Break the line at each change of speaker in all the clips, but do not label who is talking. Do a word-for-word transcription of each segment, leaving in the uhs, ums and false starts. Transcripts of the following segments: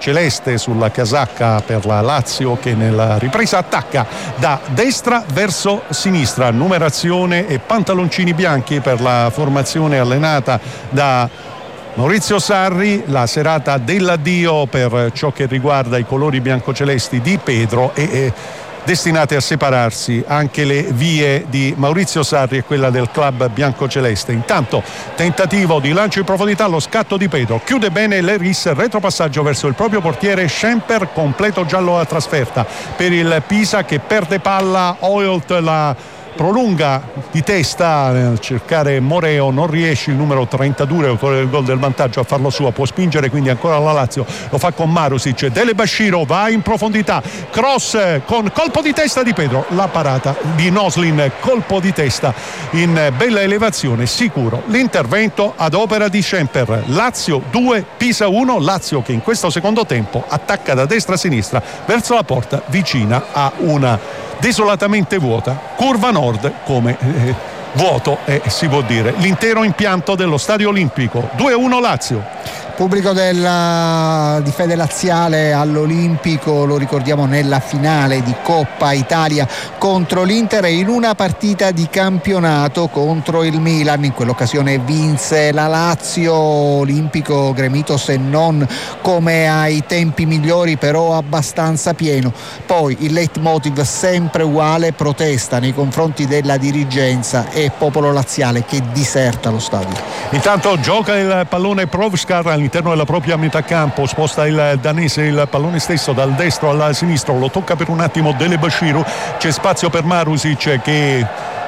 celeste sulla casacca per la Lazio, che nella ripresa attacca da destra verso sinistra, numerazione e pantaloncini bianchi per la formazione allenata da Maurizio Sarri. La serata dell'addio per ciò che riguarda i colori biancocelesti di Pedro e, e destinate a separarsi anche le vie di Maurizio Sarri e quella del club biancoceleste. Intanto tentativo di lancio in profondità, lo scatto di Pedro, chiude bene Leris, retropassaggio verso il proprio portiere Schemper, completo giallo a trasferta per il Pisa che perde palla. Oyolt la prolunga di testa nel cercare Moreo, non riesce il numero trentadue, autore del gol del vantaggio, a farlo suo, può spingere quindi ancora la Lazio, lo fa con Marusic. Delebashiro va in profondità, cross con colpo di testa di Pedro, la parata di Noslin, colpo di testa in bella elevazione, sicuro l'intervento ad opera di Schemper. Lazio due, Pisa uno. Lazio che in questo secondo tempo attacca da destra a sinistra verso la porta vicina a una desolatamente vuota curva nord, come eh, vuoto e eh, si può dire l'intero impianto dello Stadio Olimpico. Due a uno Lazio.
Pubblico della, di Fede Laziale all'Olimpico, lo ricordiamo, nella finale di Coppa Italia contro l'Inter e in una partita di campionato contro il Milan. In quell'occasione vinse la Lazio, Olimpico gremito se non come ai tempi migliori, però abbastanza pieno. Poi il leitmotiv sempre uguale, protesta nei confronti della dirigenza e popolo laziale che diserta lo stadio.
Intanto gioca il pallone Provskar all'interno della propria metà campo, sposta il danese il pallone stesso dal destro al sinistro, lo tocca per un attimo Delebashiro, c'è spazio per Marusic che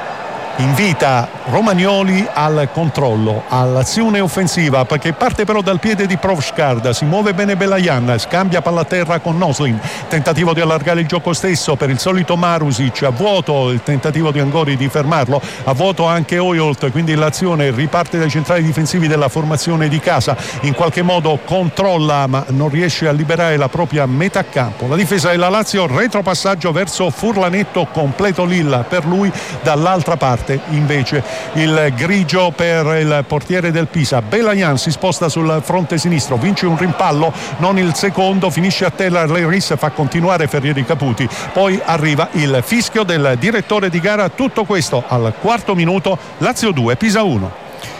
invita Romagnoli al controllo, all'azione offensiva, perché parte però dal piede di Provskard, si muove bene Belayan, scambia palla a terra con Noslin, tentativo di allargare il gioco stesso per il solito Marusic, a vuoto il tentativo di Angori di fermarlo, a vuoto anche Oyolt, quindi l'azione riparte dai centrali difensivi della formazione di casa, in qualche modo controlla ma non riesce a liberare la propria metà campo. La difesa della Lazio, retropassaggio verso Furlanetto, completo Lilla per lui, dall'altra parte invece il grigio per il portiere del Pisa. Belayan si sposta sul fronte sinistro, vince un rimpallo, non il secondo, finisce a terra Leris, fa continuare Ferrieri Caputi, poi arriva il fischio del direttore di gara. Tutto questo al quarto minuto. Lazio due, Pisa uno.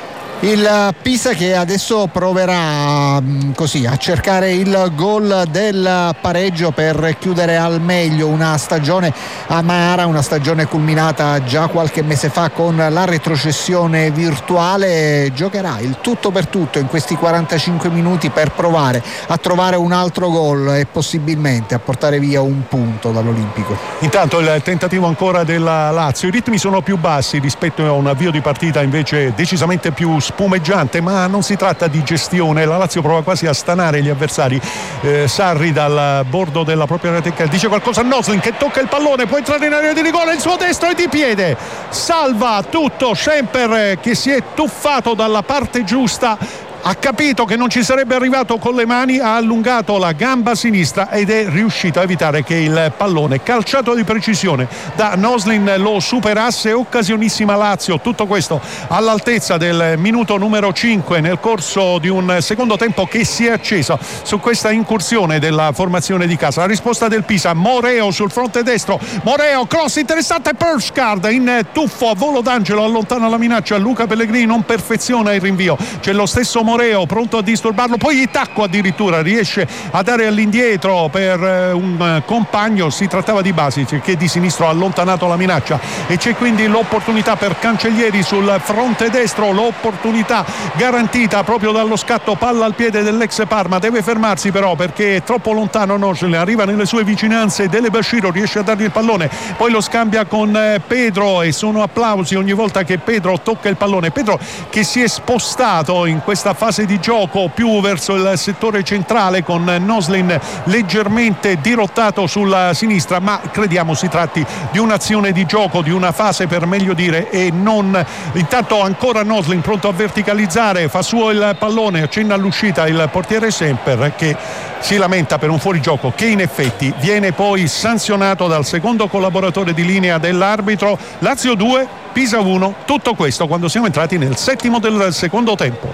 Il Pisa che adesso proverà così a cercare il gol del pareggio per chiudere al meglio una stagione amara, una stagione culminata già qualche mese fa con la retrocessione virtuale. Giocherà il tutto per tutto in questi quarantacinque minuti per provare a trovare un altro gol e possibilmente a portare via un punto dall'Olimpico.
Intanto il tentativo ancora della Lazio, i ritmi sono più bassi rispetto a un avvio di partita invece decisamente più spumeggiante, ma non si tratta di gestione. La Lazio prova quasi a stanare gli avversari. eh, Sarri dal bordo della propria area dice qualcosa a Noslin che tocca il pallone, può entrare in area di rigore, il suo destro è di piede, salva tutto Schemper che si è tuffato dalla parte giusta, ha capito che non ci sarebbe arrivato con le mani, ha allungato la gamba sinistra ed è riuscito a evitare che il pallone calciato di precisione da Noslin lo superasse. Occasionissima Lazio, tutto questo all'altezza del minuto numero cinque nel corso di un secondo tempo che si è acceso su questa incursione della formazione di casa. La risposta del Pisa, Moreo sul fronte destro, Moreo, cross interessante, Provskard in tuffo a volo d'angelo, allontana la minaccia, Luca Pellegrini non perfeziona il rinvio, c'è lo stesso Moreo pronto a disturbarlo, poi gli tacco addirittura, riesce a dare all'indietro per un compagno, si trattava di Basic che di sinistro ha allontanato la minaccia e c'è quindi l'opportunità per Cancellieri sul fronte destro, l'opportunità garantita proprio dallo scatto, palla al piede dell'ex Parma, deve fermarsi però perché è troppo lontano Noslin, arriva nelle sue vicinanze Delebashiro, riesce a dargli il pallone, poi lo scambia con Pedro e sono applausi ogni volta che Pedro tocca il pallone. Pedro che si è spostato in questa fase di gioco più verso il settore centrale con Noslin leggermente dirottato sulla sinistra, ma crediamo si tratti di un'azione di gioco, di una fase per meglio dire, e non intanto ancora Noslin pronto a verticalizzare, fa suo il pallone, accenna all'uscita il portiere Schemper che si lamenta per un fuorigioco che in effetti viene poi sanzionato dal secondo collaboratore di linea dell'arbitro. Lazio due, Pisa uno, tutto questo quando siamo entrati nel settimo del secondo tempo.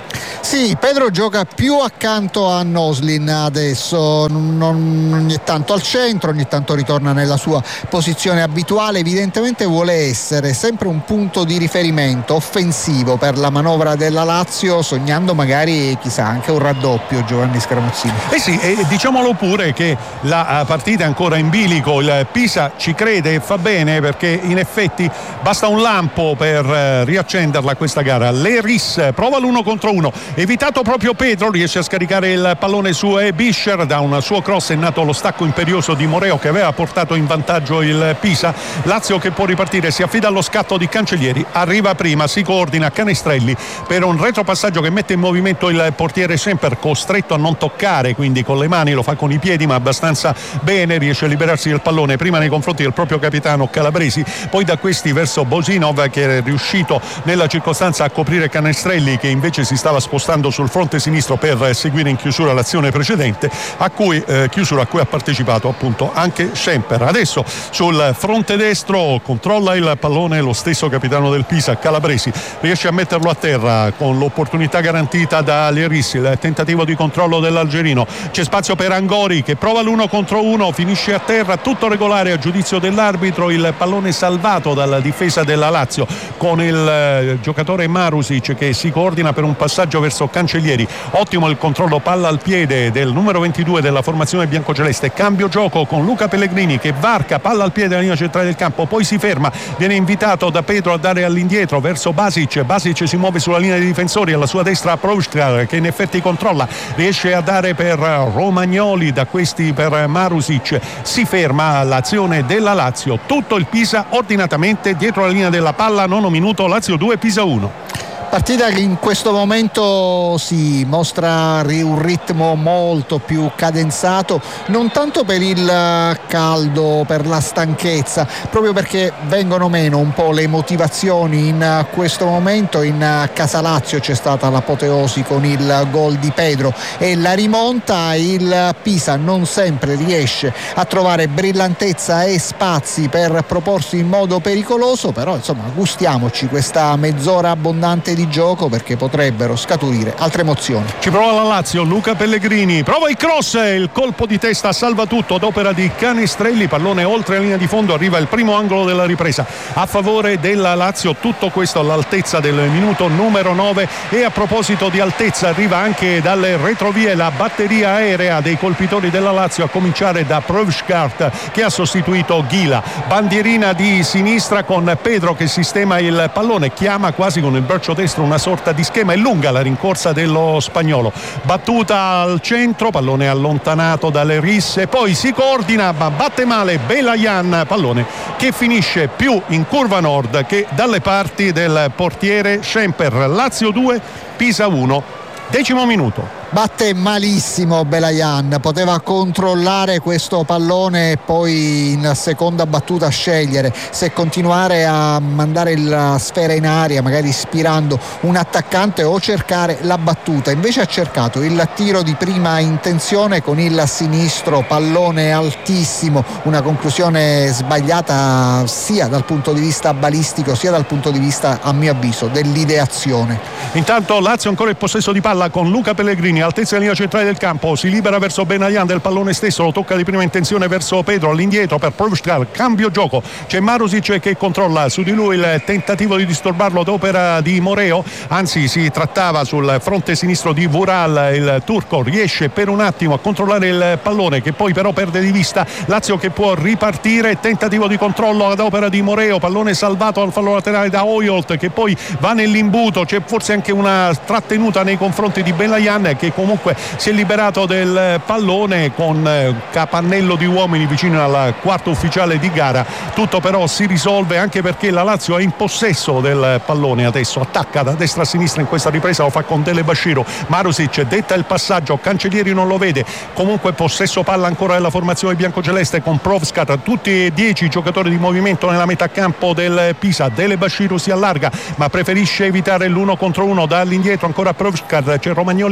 Sì, Pedro gioca più accanto a Noslin adesso, non, ogni tanto al centro, ogni tanto ritorna nella sua posizione abituale. Evidentemente vuole essere sempre un punto di riferimento offensivo per la manovra della Lazio, sognando magari chissà anche un raddoppio. Giovanni Scaramuzzini.
Eh sì, e diciamolo pure che la partita è ancora in bilico, il Pisa ci crede e fa bene, perché in effetti basta un lampo per riaccenderla questa gara. Leris prova l'uno contro uno, evitato proprio Pedro, riesce a scaricare il pallone su Bischer, da un suo cross è nato lo stacco imperioso di Moreo che aveva portato in vantaggio il Pisa. Lazio che può ripartire, si affida allo scatto di Cancellieri, arriva prima, si coordina Canestrelli per un retropassaggio che mette in movimento il portiere Semper, costretto a non toccare, quindi con le mani, lo fa con i piedi ma abbastanza bene, riesce a liberarsi del pallone prima nei confronti del proprio capitano Calabresi, poi da questi verso Bosinov che è riuscito nella circostanza a coprire Canestrelli che invece si stava spostando sul fronte sinistro per seguire in chiusura l'azione precedente, a cui eh, chiusura a cui ha partecipato appunto anche Semper. Adesso sul fronte destro controlla il pallone lo stesso capitano del Pisa, Calabresi, riesce a metterlo a terra con l'opportunità garantita da Leris, il tentativo di controllo dell'algerino, c'è spazio per Angori che prova l'uno contro uno, finisce a terra, tutto regolare a giudizio dell'arbitro, il pallone salvato dalla difesa della Lazio con il eh, giocatore Marusic che si coordina per un passaggio verso Cancellieri. Ottimo il controllo palla al piede del numero ventidue della formazione biancoceleste, cambio gioco con Luca Pellegrini che varca palla al piede della linea centrale del campo, poi si ferma, viene invitato da Pedro a dare all'indietro verso Basic, Basic si muove sulla linea dei difensori, alla sua destra Provskar che in effetti controlla, riesce a dare per Romagnoli, da questi per Marusic, si ferma l'azione della Lazio, tutto il Pisa ordinatamente dietro la linea della palla, nono minuto, Lazio due Pisa uno.
Partita che in questo momento si mostra un ritmo molto più cadenzato, non tanto per il caldo, per la stanchezza, proprio perché vengono meno un po' le motivazioni in questo momento. In casa Lazio c'è stata l'apoteosi con il gol di Pedro e la rimonta, il Pisa non sempre riesce a trovare brillantezza e spazi per proporsi in modo pericoloso, però insomma gustiamoci questa mezz'ora abbondante di di gioco perché potrebbero scaturire altre emozioni.
Ci prova la Lazio, Luca Pellegrini prova il cross, il colpo di testa salva tutto ad opera di Canestrelli, pallone oltre la linea di fondo, arriva il primo angolo della ripresa a favore della Lazio, tutto questo all'altezza del minuto numero nove. E a proposito di altezza, arriva anche dalle retrovie la batteria aerea dei colpitori della Lazio, a cominciare da Provskart che ha sostituito Ghila. Bandierina di sinistra con Pedro che sistema il pallone, chiama quasi con il braccio destro una sorta di schema, è lunga la rincorsa dello spagnolo, battuta al centro, pallone allontanato dalle risse, poi si coordina ma batte male Belayan, pallone che finisce più in curva nord che dalle parti del portiere Semper. Lazio due Pisa uno, decimo minuto.
Batte malissimo Belayan, poteva controllare questo pallone e poi in seconda battuta scegliere se continuare a mandare la sfera in aria magari ispirando un attaccante o cercare la battuta. Invece ha cercato il tiro di prima intenzione con il sinistro, pallone altissimo, una conclusione sbagliata sia dal punto di vista balistico sia dal punto di vista, a mio avviso, dell'ideazione.
Intanto Lazio ancora il possesso di palla con Luca Pellegrini, altezza della linea centrale del campo, si libera verso Benayan del pallone stesso, lo tocca di prima intenzione verso Pedro, all'indietro per Provskar, cambio gioco, c'è Marusic che controlla su di lui, il tentativo di disturbarlo ad opera di Moreo, anzi si trattava sul fronte sinistro di Vural, il turco riesce per un attimo a controllare il pallone che poi però perde di vista. Lazio che può ripartire, tentativo di controllo ad opera di Moreo, pallone salvato al fallo laterale da Oyolt che poi va nell'imbuto, c'è forse anche una trattenuta nei confronti di Belayan che comunque si è liberato del pallone con capannello di uomini vicino al quarto ufficiale di gara. Tutto però si risolve anche perché la Lazio è in possesso del pallone, adesso attacca da destra a sinistra in questa ripresa, lo fa con Dele Bashiru, Marusic detta il passaggio, Cancellieri non lo vede, comunque possesso palla ancora della formazione biancoceleste con Provskar, tutti e dieci giocatori di movimento nella metà campo del Pisa. Dele Bashiru si allarga ma preferisce evitare l'uno contro uno, dall'indietro ancora Provskar, c'è Romagnoli che controlla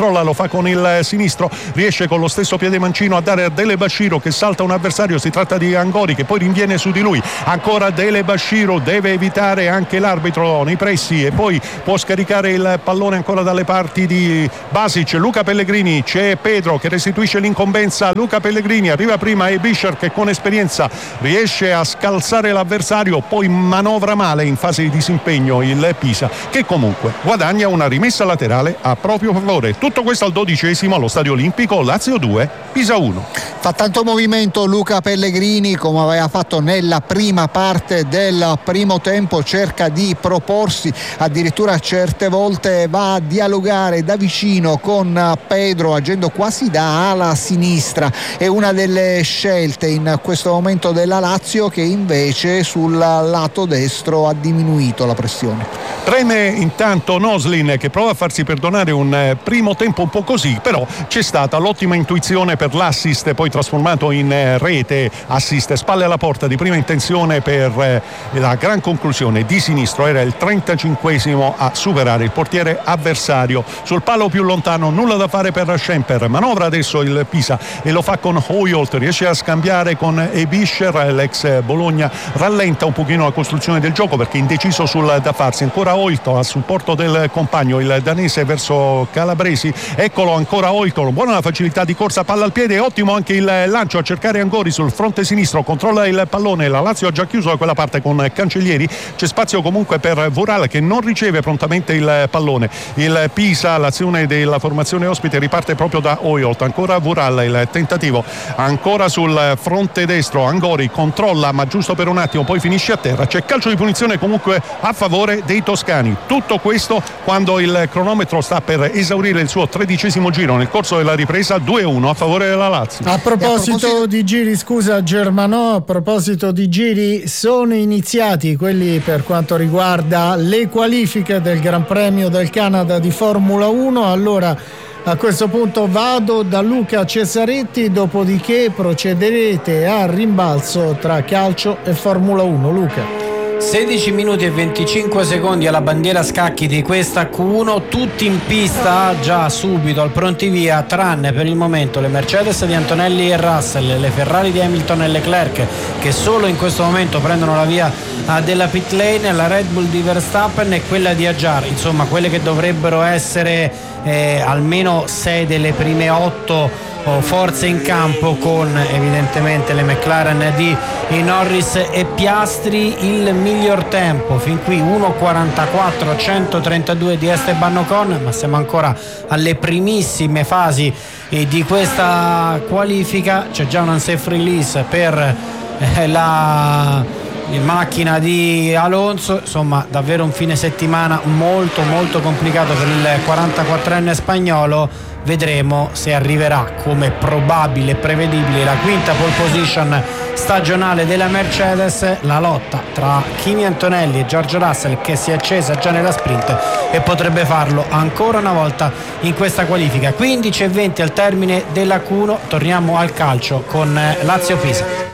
controlla, lo fa con il sinistro, riesce con lo stesso piede mancino a dare a Dele Bashiru che salta un avversario, si tratta di Angori che poi rinviene su di lui, ancora Dele Bashiru, deve evitare anche l'arbitro nei pressi e poi può scaricare il pallone ancora dalle parti di Basic. Luca Pellegrini, c'è Pedro che restituisce l'incombenza, Luca Pellegrini arriva prima e Bischer che con esperienza riesce a scalzare l'avversario, poi manovra male in fase di disimpegno il Pisa che comunque guadagna una rimessa laterale a proprio favore. Tutto questo al dodicesimo allo Stadio Olimpico, Lazio due, Pisa uno.
Fa tanto movimento Luca Pellegrini come aveva fatto nella prima parte del primo tempo, cerca di proporsi, addirittura certe volte va a dialogare da vicino con Pedro agendo quasi da ala sinistra. È una delle scelte in questo momento della Lazio che invece sul lato destro ha diminuito la pressione.
Preme intanto Noslin che prova a farsi perdonare un primo tempo un po' così, però c'è stata l'ottima intuizione per l'assist poi trasformato in rete, assist spalle alla porta di prima intenzione per la gran conclusione di sinistro. Era il trentacinquesimo a superare il portiere avversario sul palo più lontano, nulla da fare per Schemper, manovra adesso il Pisa e lo fa con Hoyolt, riesce a scambiare con Ebischer, l'ex Bologna rallenta un pochino la costruzione del gioco perché è indeciso sul da farsi, ancora Oilton a supporto del compagno il danese verso Calabresi, eccolo ancora Oilton, buona la facilità di corsa, palla al piede, ottimo anche il lancio a cercare Angori sul fronte sinistro, controlla il pallone, la Lazio ha già chiuso da quella parte con Cancellieri, c'è spazio comunque per Vural che non riceve prontamente il pallone, il Pisa, l'azione della formazione ospite riparte proprio da Oyolt, ancora Vural, il tentativo ancora sul fronte destro, Angori controlla ma giusto per un attimo poi finisce a terra, c'è calcio di punizione comunque a favore dei toscani. Tutto questo quando il cronometro sta per esaurire il suo tredicesimo giro nel corso della ripresa, due a uno a favore della Lazio.
A proposito, a proposito di giri, scusa Germanò, a proposito di giri, sono iniziati quelli per quanto riguarda le qualifiche del Gran Premio del Canada di Formula uno. Allora a questo punto vado da Luca Cesaretti, dopodiché procederete al rimbalzo tra calcio e Formula uno. Luca.
sedici minuti e venticinque secondi alla bandiera scacchi di questa Q uno, tutti in pista già subito al pronti via, tranne per il momento le Mercedes di Antonelli e Russell, le Ferrari di Hamilton e Leclerc che solo in questo momento prendono la via della pit lane, la Red Bull di Verstappen e quella di Aggiar, insomma quelle che dovrebbero essere eh, almeno sei delle prime otto forze in campo, con evidentemente le McLaren di Norris e Piastri. Il miglior tempo fin qui uno quarantaquattro centotrentadue di Esteban Ocon, ma siamo ancora alle primissime fasi di questa qualifica, c'è già un unsafe release per eh, la macchina di Alonso, insomma davvero un fine settimana molto molto complicato per il quarantaquattrenne spagnolo. Vedremo se arriverà, come probabile e prevedibile, la quinta pole position stagionale della Mercedes, la lotta tra Kimi Antonelli e George Russell che si è accesa già nella sprint e potrebbe farlo ancora una volta in questa qualifica. quindici e venti al termine della Q uno, torniamo al calcio con Lazio Pisa.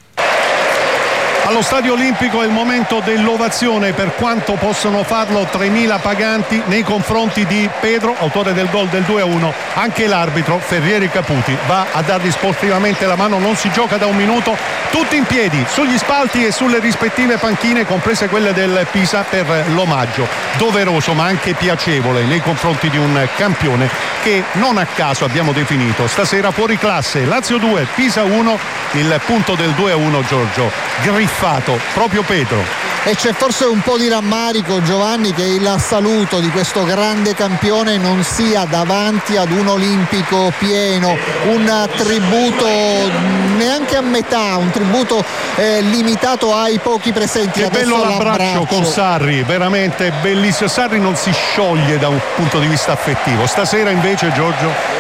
Allo Stadio Olimpico è il momento dell'ovazione, per quanto possono farlo tremila paganti nei confronti di Pedro, autore del gol del due a uno. Anche l'arbitro Ferrieri Caputi va a dargli sportivamente la mano, non si gioca da un minuto, tutti in piedi sugli spalti e sulle rispettive panchine, comprese quelle del Pisa, per l'omaggio doveroso ma anche piacevole nei confronti di un campione che non a caso abbiamo definito stasera fuori classe. Lazio due, Pisa uno, il punto del due a uno, Giorgio, griffato proprio Pedro.
E c'è forse un po' di rammarico, Giovanni, che il saluto di questo grande campione non sia davanti ad un olimpico pieno, un tributo neanche a metà, un tributo eh, limitato ai pochi presenti.
Che bello l'abbraccio, l'abbraccio con Sarri, veramente bellissimo. Sarri non si scioglie da un punto di vista affettivo, stasera invece, Giorgio?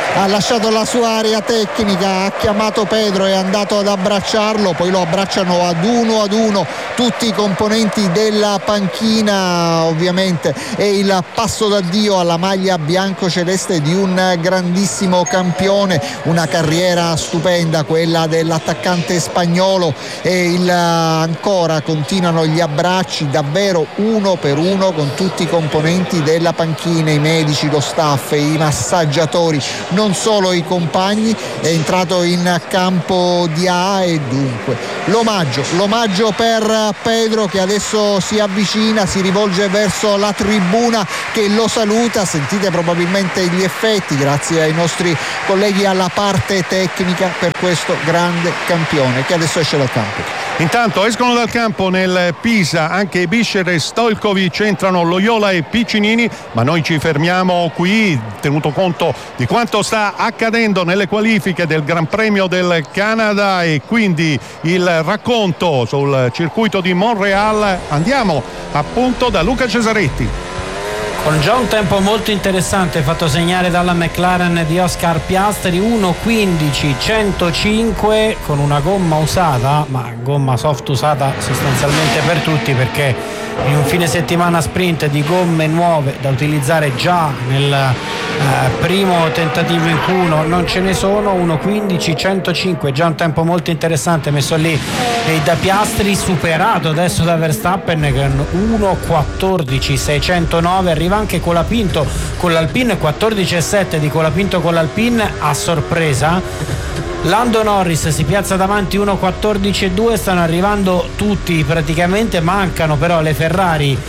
ha lasciato la sua area tecnica, ha chiamato Pedro, è andato ad abbracciarlo, poi lo abbracciano ad uno ad uno tutti i componenti della panchina. Ovviamente è il passo d'addio alla maglia bianco-celeste di un grandissimo campione, una carriera stupenda quella dell'attaccante spagnolo, e il, ancora continuano gli abbracci davvero uno per uno con tutti i componenti della panchina, i medici, lo staff, i massaggiatori, non solo i compagni. È entrato in campo di A e dunque l'omaggio, l'omaggio per Pedro, che adesso si avvicina, si rivolge verso la tribuna che lo saluta. Sentite probabilmente gli effetti, grazie ai nostri colleghi alla parte tecnica, per questo grande campione che adesso esce dal campo.
Intanto escono dal campo nel Pisa anche Bischer e Stojkovic, entrano Loyola e Piccinini, ma noi ci fermiamo qui, tenuto conto di quanto sta accadendo nelle qualifiche del Gran Premio del Canada e quindi il racconto sul circuito di Montreal. Andiamo appunto da Luca Cesaretti.
Con già un tempo molto interessante fatto segnare dalla McLaren di Oscar Piastri, uno quindici centocinque, con una gomma usata, ma gomma soft usata sostanzialmente per tutti, perché in un fine settimana sprint di gomme nuove da utilizzare già nel eh, primo tentativo in Q uno non ce ne sono. Uno quindici centocinque, già un tempo molto interessante messo lì e da Piastri, superato adesso da Verstappen che è uno quattordici seicentonove. Arriva anche Colapinto con l'Alpine, quattordici e sette di Colapinto con l'Alpine a sorpresa. Lando Norris si piazza davanti, uno quattordici e due. Stanno arrivando tutti praticamente, mancano però le Ferrari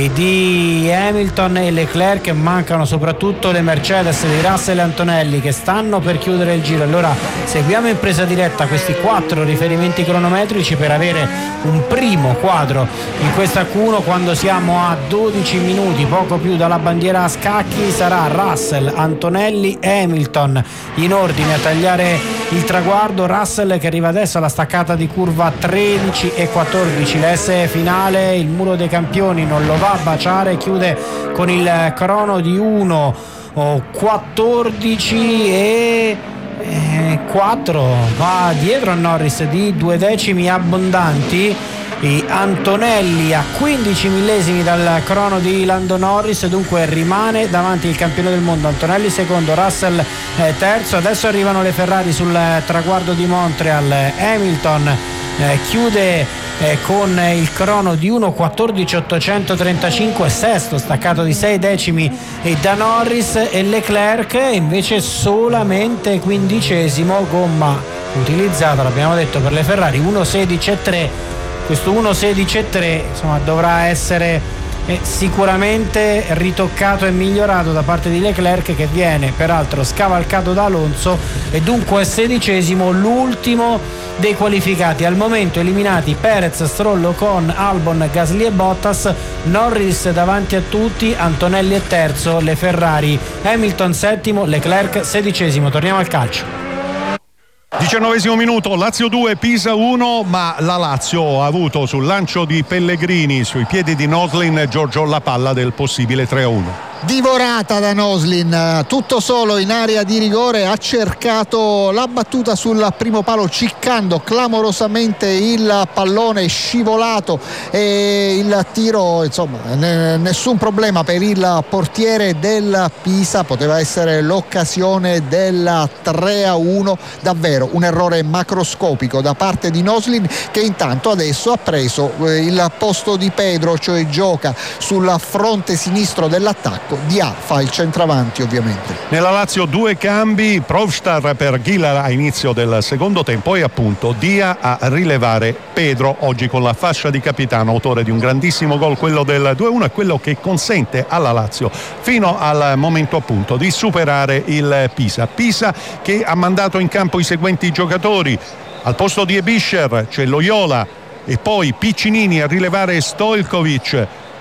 di Hamilton e Leclerc, mancano soprattutto le Mercedes di Russell e Antonelli che stanno per chiudere il giro. Allora seguiamo in presa diretta questi quattro riferimenti cronometrici per avere un primo quadro in questa Q uno. Quando siamo a dodici minuti, poco più dalla bandiera a scacchi, sarà Russell, Antonelli e Hamilton in ordine a tagliare il traguardo. Russell che arriva adesso alla staccata di curva tredici e quattordici, l'S finale, il muro dei campioni non lo va a baciare, chiude con il crono di uno quattordici e quattro, va dietro a Norris di due decimi abbondanti. E Antonelli a quindici millesimi dal crono di Lando Norris, dunque rimane davanti il campione del mondo. Antonelli secondo, Russell eh, terzo. Adesso arrivano le Ferrari sul traguardo di Montreal. Hamilton eh, chiude eh, con il crono di uno quattordici ottocentotrentacinque, sesto, staccato di sei decimi e da Norris, e Leclerc invece solamente quindicesimo, gomma utilizzata, l'abbiamo detto, per le Ferrari, uno sedici e tre. Questo uno sedici e tre insomma dovrà essere eh, sicuramente ritoccato e migliorato da parte di Leclerc, che viene peraltro scavalcato da Alonso, e dunque sedicesimo, l'ultimo dei qualificati. Al momento eliminati Perez, Stroll, Ocon, Albon, Gasly e Bottas. Norris davanti a tutti, Antonelli è terzo, le Ferrari, Hamilton settimo, Leclerc sedicesimo. Torniamo al calcio.
diciannovesimo minuto, Lazio due, Pisa uno, ma la Lazio ha avuto sul lancio di Pellegrini sui piedi di Noslin, Giorgio, la palla del possibile tre a uno.
Divorata da Noslin, tutto solo in area di rigore, ha cercato la battuta sul primo palo ciccando clamorosamente il pallone, scivolato, e il tiro, insomma, nessun problema per il portiere del Pisa, poteva essere l'occasione del tre a uno. Davvero un errore macroscopico da parte di Noslin, che intanto adesso ha preso il posto di Pedro, cioè gioca sul fronte sinistro dell'attacco. Di A fa il centravanti ovviamente.
Nella Lazio due cambi, Provstar per Ghilar a inizio del secondo tempo e appunto Dia a rilevare Pedro, oggi con la fascia di capitano, autore di un grandissimo gol, quello del due a uno, e quello che consente alla Lazio fino al momento appunto di superare il Pisa. Pisa che ha mandato in campo i seguenti giocatori: al posto di Ebischer c'è Loyola e poi Piccinini a rilevare Stojkovic.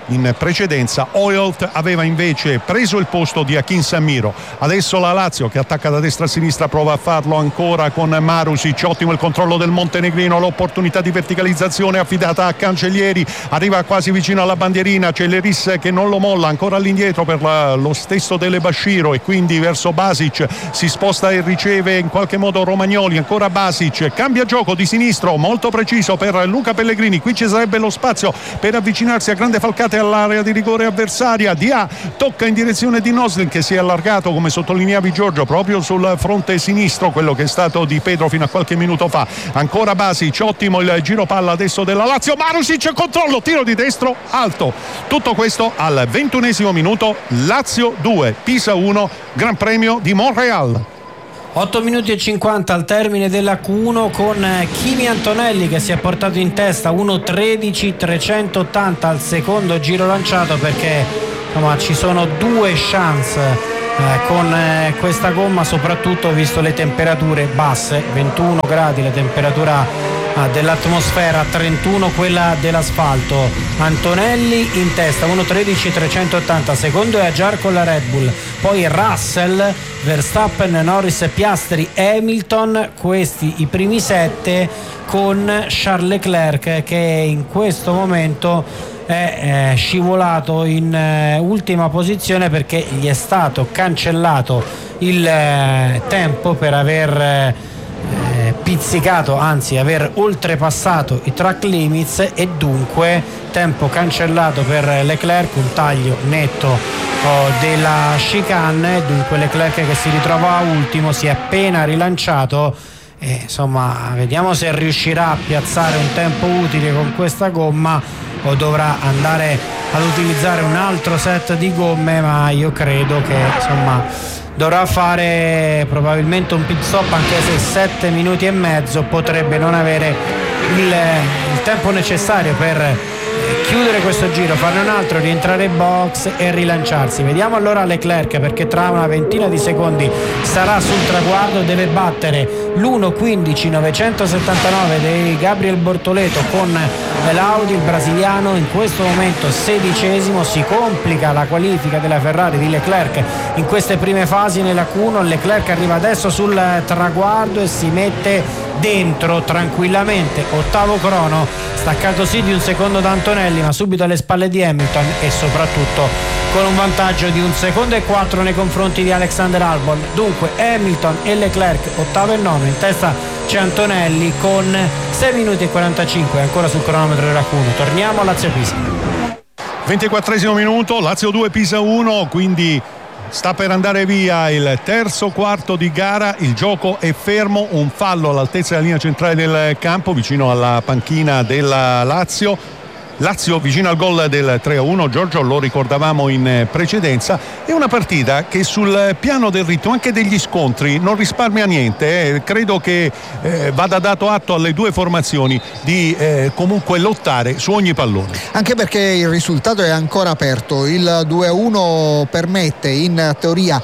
in precedenza. Oyolt aveva invece preso il posto di Akin Sammiro. Adesso la Lazio, che attacca da destra a sinistra, prova a farlo ancora con Marusic. Ottimo il controllo del montenegrino, l'opportunità di verticalizzazione affidata a Cancellieri, arriva quasi vicino alla bandierina, c'è Leris che non lo molla, ancora all'indietro per la, lo stesso Dele Basciro, e quindi verso Basic si sposta e riceve in qualche modo Romagnoli. Ancora Basic, cambia gioco di sinistro molto preciso per Luca Pellegrini. Qui ci sarebbe lo spazio per avvicinarsi a grande falcate all'area di rigore avversaria. Dia tocca in direzione di Noslin, che si è allargato, come sottolineavi Giorgio, proprio sul fronte sinistro, quello che è stato di Pedro fino a qualche minuto fa. Ancora Basic, ottimo il giro palla adesso della Lazio. Marusic, controllo, tiro di destro alto. Tutto questo al ventunesimo minuto. Lazio due, Pisa uno, Gran Premio di Montreal.
otto minuti e cinquanta al termine della Q uno, con Kimi Antonelli che si è portato in testa uno tredici trecentottanta al secondo giro lanciato, perché insomma ci sono due chance eh, con eh, questa gomma, soprattutto visto le temperature basse, ventuno gradi la temperatura dell'atmosfera, trentuno quella dell'asfalto. Antonelli in testa uno tredici trecentottanta, secondo è Ajar con la Red Bull, poi Russell, Verstappen, Norris, Piastri, Hamilton, questi i primi sette, con Charles Leclerc che in questo momento è eh, scivolato in eh, ultima posizione, perché gli è stato cancellato il eh, tempo per aver eh, pizzicato, anzi aver oltrepassato i track limits, e dunque tempo cancellato per Leclerc, un taglio netto oh, della chicane. Dunque Leclerc che si ritrova ultimo, si è appena rilanciato, e insomma vediamo se riuscirà a piazzare un tempo utile con questa gomma o dovrà andare ad utilizzare un altro set di gomme, ma io credo che insomma dovrà fare probabilmente un pit stop, anche se sette minuti e mezzo potrebbe non avere il, il tempo necessario per chiudere questo giro, farne un altro, rientrare in box e rilanciarsi. Vediamo allora Leclerc, perché tra una ventina di secondi sarà sul traguardo, deve battere l'uno quindici novecentosettantanove di Gabriel Bortoleto con l'Audi. Il brasiliano in questo momento sedicesimo, si complica la qualifica della Ferrari di Leclerc in queste prime fasi nella Q uno. Leclerc arriva adesso sul traguardo e si mette dentro tranquillamente, ottavo crono, staccato sì di un secondo da Antonelli, ma subito alle spalle di Hamilton, e soprattutto con un vantaggio di un secondo e quattro nei confronti di Alexander Albon. Dunque Hamilton e Leclerc ottavo e nono, in testa c'è Antonelli con sei minuti e quarantacinque ancora sul cronometro della Q uno. Torniamo a Lazio Pisa.
ventiquattresimo minuto, Lazio due Pisa uno, quindi sta per andare via il terzo quarto di gara. Il gioco è fermo, un fallo all'altezza della linea centrale del campo vicino alla panchina della Lazio. Lazio vicino al gol del tre a uno, Giorgio, lo ricordavamo in precedenza. È una partita che sul piano del ritmo, anche degli scontri, non risparmia niente. Eh. Credo che eh, vada dato atto alle due formazioni di eh, comunque lottare su ogni pallone.
Anche perché il risultato è ancora aperto. Il due a uno permette in teoria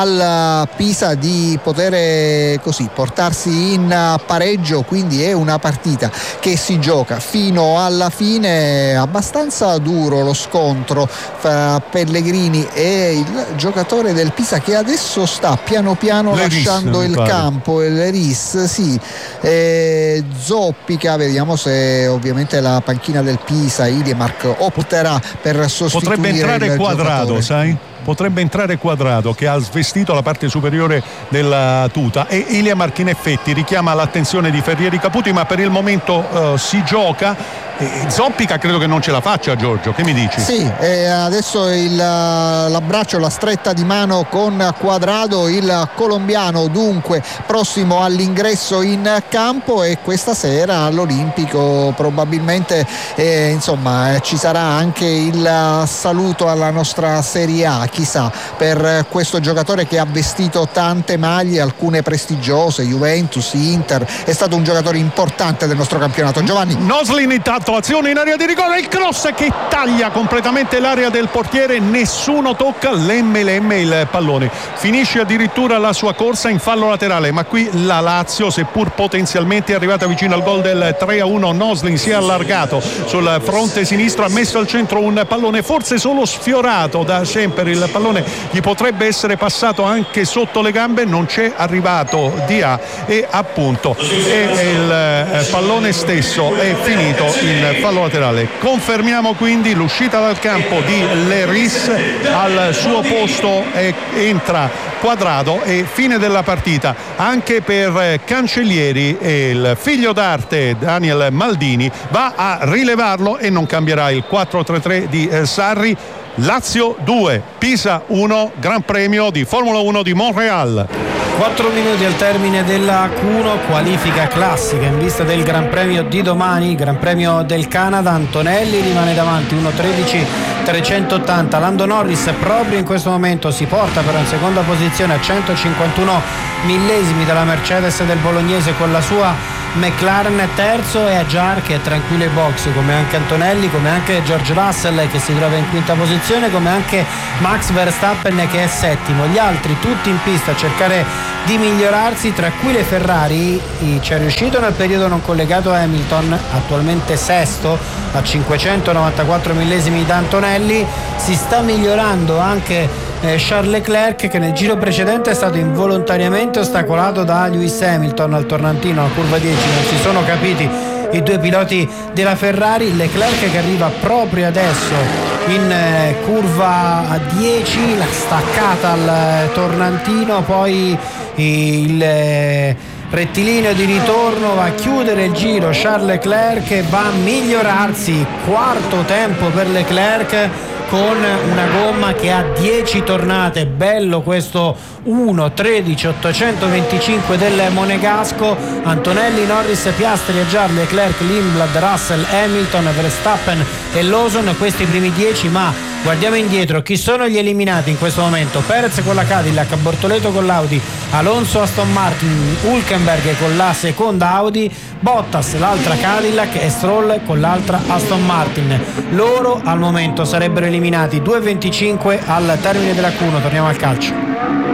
al Pisa di poter così portarsi in pareggio, quindi è una partita che si gioca fino alla fine. Abbastanza duro lo scontro fra Pellegrini e il giocatore del Pisa, che adesso sta piano piano Leris, lasciando il pare. campo, il Leris, sì, e Zoppica. Vediamo se ovviamente la panchina del Pisa, Ilimark, opterà per sostituire.
Potrebbe entrare
il
Quadrado,
giocatore.
sai? Potrebbe entrare Quadrado, che ha svestito la parte superiore della tuta, e Ilimark in effetti richiama l'attenzione di Ferrieri Caputi, ma per il momento uh, si gioca. E Zoppica credo che non ce la faccia, Giorgio, che mi dici?
Sì, e adesso il, l'abbraccio, la stretta di mano con Quadrado, il colombiano dunque prossimo all'ingresso in campo, e questa sera all'Olimpico probabilmente eh, insomma ci sarà anche il saluto alla nostra Serie A. chissà, per questo giocatore che ha vestito tante maglie, alcune prestigiose, Juventus, Inter, è stato un giocatore importante del nostro campionato. Giovanni
Noslin, intanto azione in area di rigore, il cross che taglia completamente l'area del portiere, nessuno tocca, lemme lemme il pallone, finisce addirittura la sua corsa in fallo laterale, ma qui la Lazio, seppur potenzialmente arrivata vicino al gol del tre a uno, Noslin si è allargato sul fronte sinistro, ha messo al centro un pallone forse solo sfiorato da Semper, il pallone gli potrebbe essere passato anche sotto le gambe, non c'è arrivato Dia e appunto e il pallone stesso è finito in fallo laterale. Confermiamo quindi l'uscita dal campo di Leris, al suo posto entra Quadrado e fine della partita anche per Cancellieri, e il figlio d'arte Daniel Maldini va a rilevarlo e non cambierà il quattro tre tre di Sarri. Lazio due, Pisa uno, Gran Premio di Formula uno di Montreal.
quattro minuti al termine della Q uno, qualifica classica in vista del Gran Premio di domani, Gran Premio del Canada. Antonelli rimane davanti uno tredici trecentottanta, Lando Norris proprio in questo momento si porta però in seconda posizione a centocinquantuno millesimi dalla Mercedes del bolognese con la sua McLaren. Terzo è Ajar che è tranquillo ai box, come anche Antonelli, come anche George Russell che si trova in quinta posizione, come anche Max Verstappen che è settimo. Gli altri tutti in pista a cercare di migliorarsi, tra cui le Ferrari. Ci è riuscito nel periodo non collegato a Hamilton, attualmente sesto a cinquecentonovantaquattro millesimi da Antonelli. Si sta migliorando anche eh, Charles Leclerc, che nel giro precedente è stato involontariamente ostacolato da Lewis Hamilton al tornantino, alla curva dieci. Non si sono capiti i due piloti della Ferrari. Leclerc che arriva proprio adesso in eh, curva a dieci, la staccata al eh, tornantino, poi il eh, rettilineo di ritorno, va a chiudere il giro Charles Leclerc e va a migliorarsi. Quarto tempo per Leclerc con una gomma che ha dieci tornate. Bello questo uno tredici ottocentoventicinque del monegasco. Antonelli, Norris, Piastri, Ajar, Leclerc, Lindblad, Russell, Hamilton, Verstappen e Lawson, questi primi dieci. Ma guardiamo indietro, chi sono gli eliminati in questo momento? Perez con la Cadillac, Bortoleto con l'Audi, Alonso Aston Martin, Hülkenberg con la seconda Audi, Bottas l'altra Cadillac e Stroll con l'altra Aston Martin. Loro al momento sarebbero eliminati. Due e venticinque al termine della Q uno, torniamo al calcio.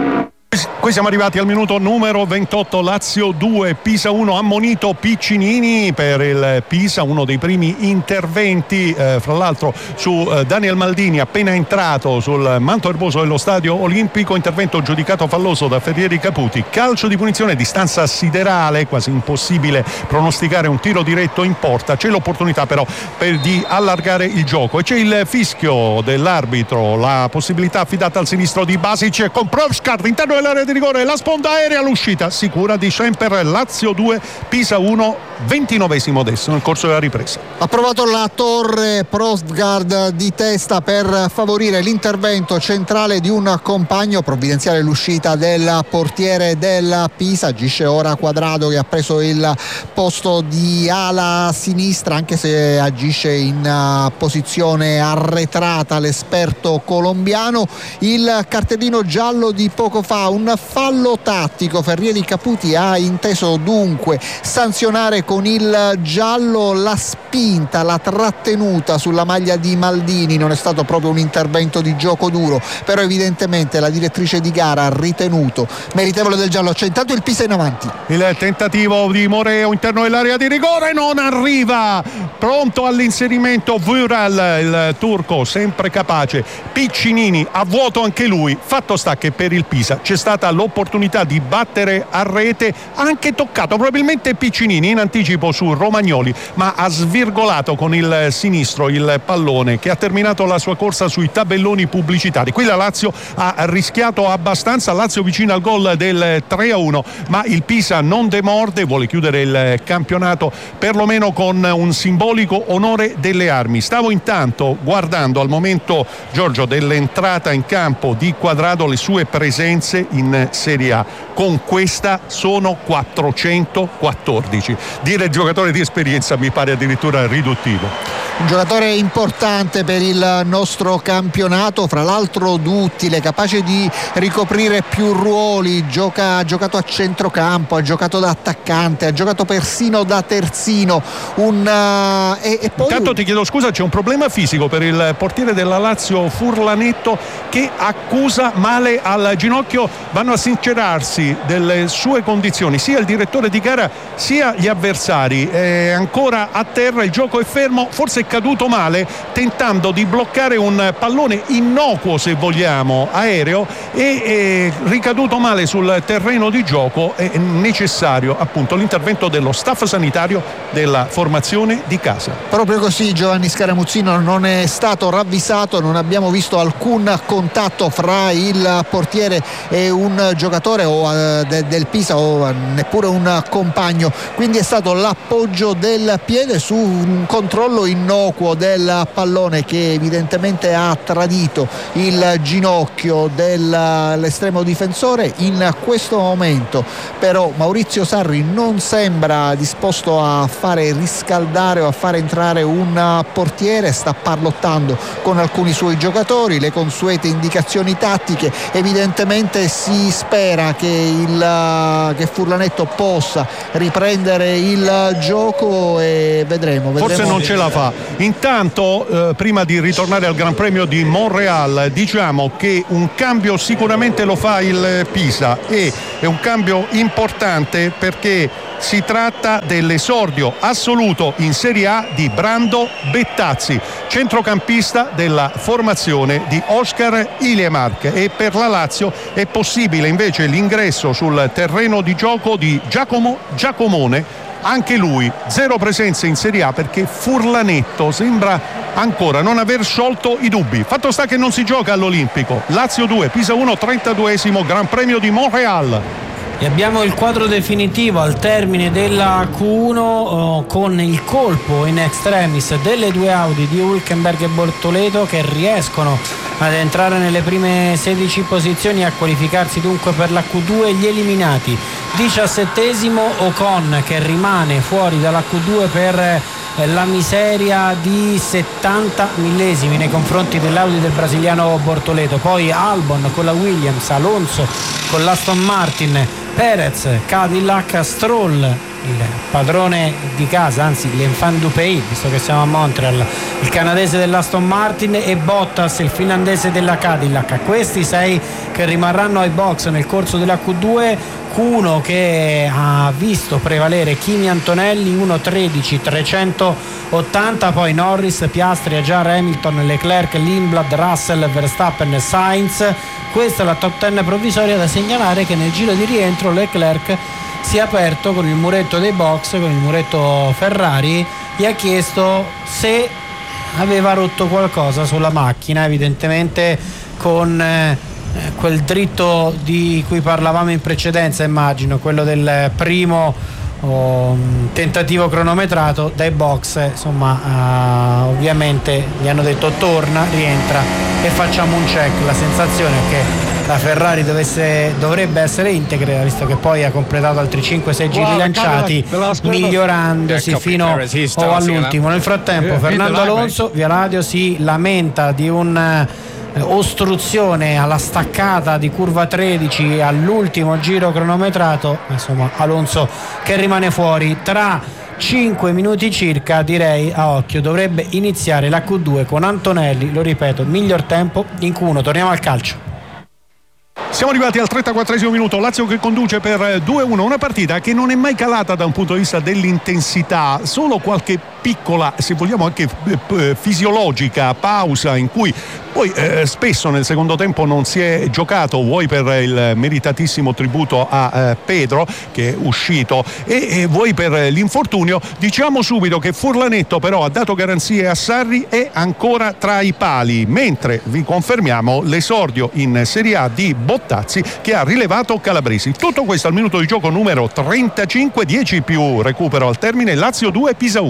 Qui siamo arrivati al minuto numero ventotto, Lazio due, Pisa uno, ammonito Piccinini per il Pisa, uno dei primi interventi eh, fra l'altro su eh, Daniel Maldini appena entrato sul manto erboso dello stadio olimpico, intervento giudicato falloso da Ferrieri Caputi. Calcio di punizione, distanza siderale, quasi impossibile pronosticare un tiro diretto in porta, c'è l'opportunità però per di allargare il gioco e c'è il fischio dell'arbitro, la possibilità affidata al sinistro di Basic con Provskar interno dell'area di rigore, la sponda aerea, l'uscita sicura di Semper. Lazio due, Pisa uno, ventinovesimo adesso nel corso della ripresa.
Ha provato la torre Prostgard di testa per favorire l'intervento centrale di un compagno, provvidenziale l'uscita del portiere del Pisa. Agisce ora Quadrado che ha preso il posto di ala sinistra, anche se agisce in posizione arretrata l'esperto colombiano. Il cartellino giallo di poco fa, un fallo tattico. Ferrieri Caputi ha inteso dunque sanzionare con il giallo la spinta, la trattenuta sulla maglia di Maldini. Non è stato proprio un intervento di gioco duro, però evidentemente la direttrice di gara ha ritenuto meritevole del giallo. C'è intanto il Pisa in avanti.
Il tentativo di Moreo interno dell'area di rigore non arriva, pronto all'inserimento Vural, il turco sempre capace. Piccinini a vuoto anche lui. Fatto sta che per il Pisa c'è stata l'opportunità di battere a rete, anche toccato probabilmente Piccinini in anticipo su Romagnoli, ma ha svirgolato con il sinistro il pallone che ha terminato la sua corsa sui tabelloni pubblicitari. Qui la Lazio ha rischiato abbastanza, Lazio vicino al gol del tre a uno, ma il Pisa non demorde, vuole chiudere il campionato perlomeno con un simbolico onore delle armi. Stavo intanto guardando al momento, Giorgio, dell'entrata in campo di Quadrado, le sue presenze in Serie A. Con questa sono quattrocentoquattordici. Dire giocatore di esperienza mi pare addirittura riduttivo.
Un giocatore importante per il nostro campionato, fra l'altro duttile, capace di ricoprire più ruoli, gioca, ha giocato a centrocampo, ha giocato da attaccante, ha giocato persino da terzino. Un, uh, e, e poi...
Intanto ti chiedo scusa, c'è un problema fisico per il portiere della Lazio Furlanetto, che accusa male al ginocchio. Vanno a sincerarsi delle sue condizioni sia il direttore di gara sia gli avversari. È ancora a terra, il gioco è fermo, forse è caduto male tentando di bloccare un pallone innocuo, se vogliamo, aereo, e è ricaduto male sul terreno di gioco. È necessario appunto l'intervento dello staff sanitario della formazione di casa.
Proprio così, Giovanni Scaramuzzino non è stato ravvisato, non abbiamo visto alcun contatto fra il portiere e un giocatore o uh, de, del Pisa o uh, neppure un compagno, quindi è stato l'appoggio del piede su un controllo innocuo del pallone che evidentemente ha tradito il ginocchio dell'estremo difensore. In questo momento però Maurizio Sarri non sembra disposto a fare riscaldare o a fare entrare un portiere, sta parlottando con alcuni suoi giocatori, le consuete indicazioni tattiche. Evidentemente si spera che, il, che Furlanetto possa riprendere il gioco e vedremo, vedremo.
Forse non ce la fa. Intanto eh, prima di ritornare al Gran Premio di Montréal, diciamo che un cambio sicuramente lo fa il Pisa, e è un cambio importante perché si tratta dell'esordio assoluto in Serie A di Brando Bettazzi, centrocampista della formazione di Oscar Iliemark, e per la Lazio è possibile invece l'ingresso sul terreno di gioco di Giacomo Giacomone. Anche lui zero presenze in Serie A perché Furlanetto sembra ancora non aver sciolto i dubbi. Fatto sta che non si gioca all'Olimpico. Lazio due, Pisa uno, trentaduesimo Gran Premio di Montréal.
E abbiamo il quadro definitivo al termine della Q uno oh, con il colpo in extremis delle due Audi di Hülkenberg e Bortoleto, che riescono ad entrare nelle prime sedici posizioni e a qualificarsi dunque per la Q due. Gli eliminati: diciassettesimo Ocon, che rimane fuori dalla Q due per la miseria di settanta millesimi nei confronti dell'Audi del brasiliano Bortoleto, poi Albon con la Williams, Alonso con l'Aston Martin, Perez, Cadillac, Stroll, il padrone di casa, anzi l'enfant du pays, visto che siamo a Montreal, il canadese dell'Aston Martin, e Bottas, il finlandese della Cadillac. Questi sei che rimarranno ai box nel corso della Q due. Q uno che ha visto prevalere Kimi Antonelli uno tredici trecentottanta, poi Norris, Piastri, Ajar, Hamilton, Leclerc, Lindblad, Russell, Verstappen e Sainz. Questa è la top dieci provvisoria. Da segnalare che nel giro di rientro Leclerc si è aperto con il muretto dei box, con il muretto Ferrari, gli ha chiesto se aveva rotto qualcosa sulla macchina, evidentemente con eh, quel dritto di cui parlavamo in precedenza, immagino, quello del primo oh, tentativo cronometrato dai box. Insomma, uh, ovviamente gli hanno detto torna, rientra e facciamo un check. La sensazione è che la Ferrari dovesse, dovrebbe essere integra, visto che poi ha completato altri cinque sei giri lanciati, migliorandosi fino oh, all'ultimo. Nel frattempo Fernando Alonso via radio si lamenta di un ostruzione alla staccata di curva tredici all'ultimo giro cronometrato. Insomma, Alonso che rimane fuori. Tra cinque minuti circa, direi a occhio, dovrebbe iniziare la Q due con Antonelli, lo ripeto, miglior tempo in Q uno. Torniamo al calcio.
Siamo arrivati al trentaquattresimo minuto, Lazio che conduce per due a uno, una partita che non è mai calata da un punto di vista dell'intensità, solo qualche piccola, se vogliamo anche eh, fisiologica pausa in cui poi eh, spesso nel secondo tempo non si è giocato, vuoi per il meritatissimo tributo a eh, Pedro che è uscito e, e vuoi per l'infortunio. Diciamo subito che Furlanetto però ha dato garanzie a Sarri, è ancora tra i pali, mentre vi confermiamo l'esordio in Serie A di Bottazzi che ha rilevato Calabresi. Tutto questo al minuto di gioco numero trentacinque, dieci più recupero al termine, Lazio due, Pisa uno.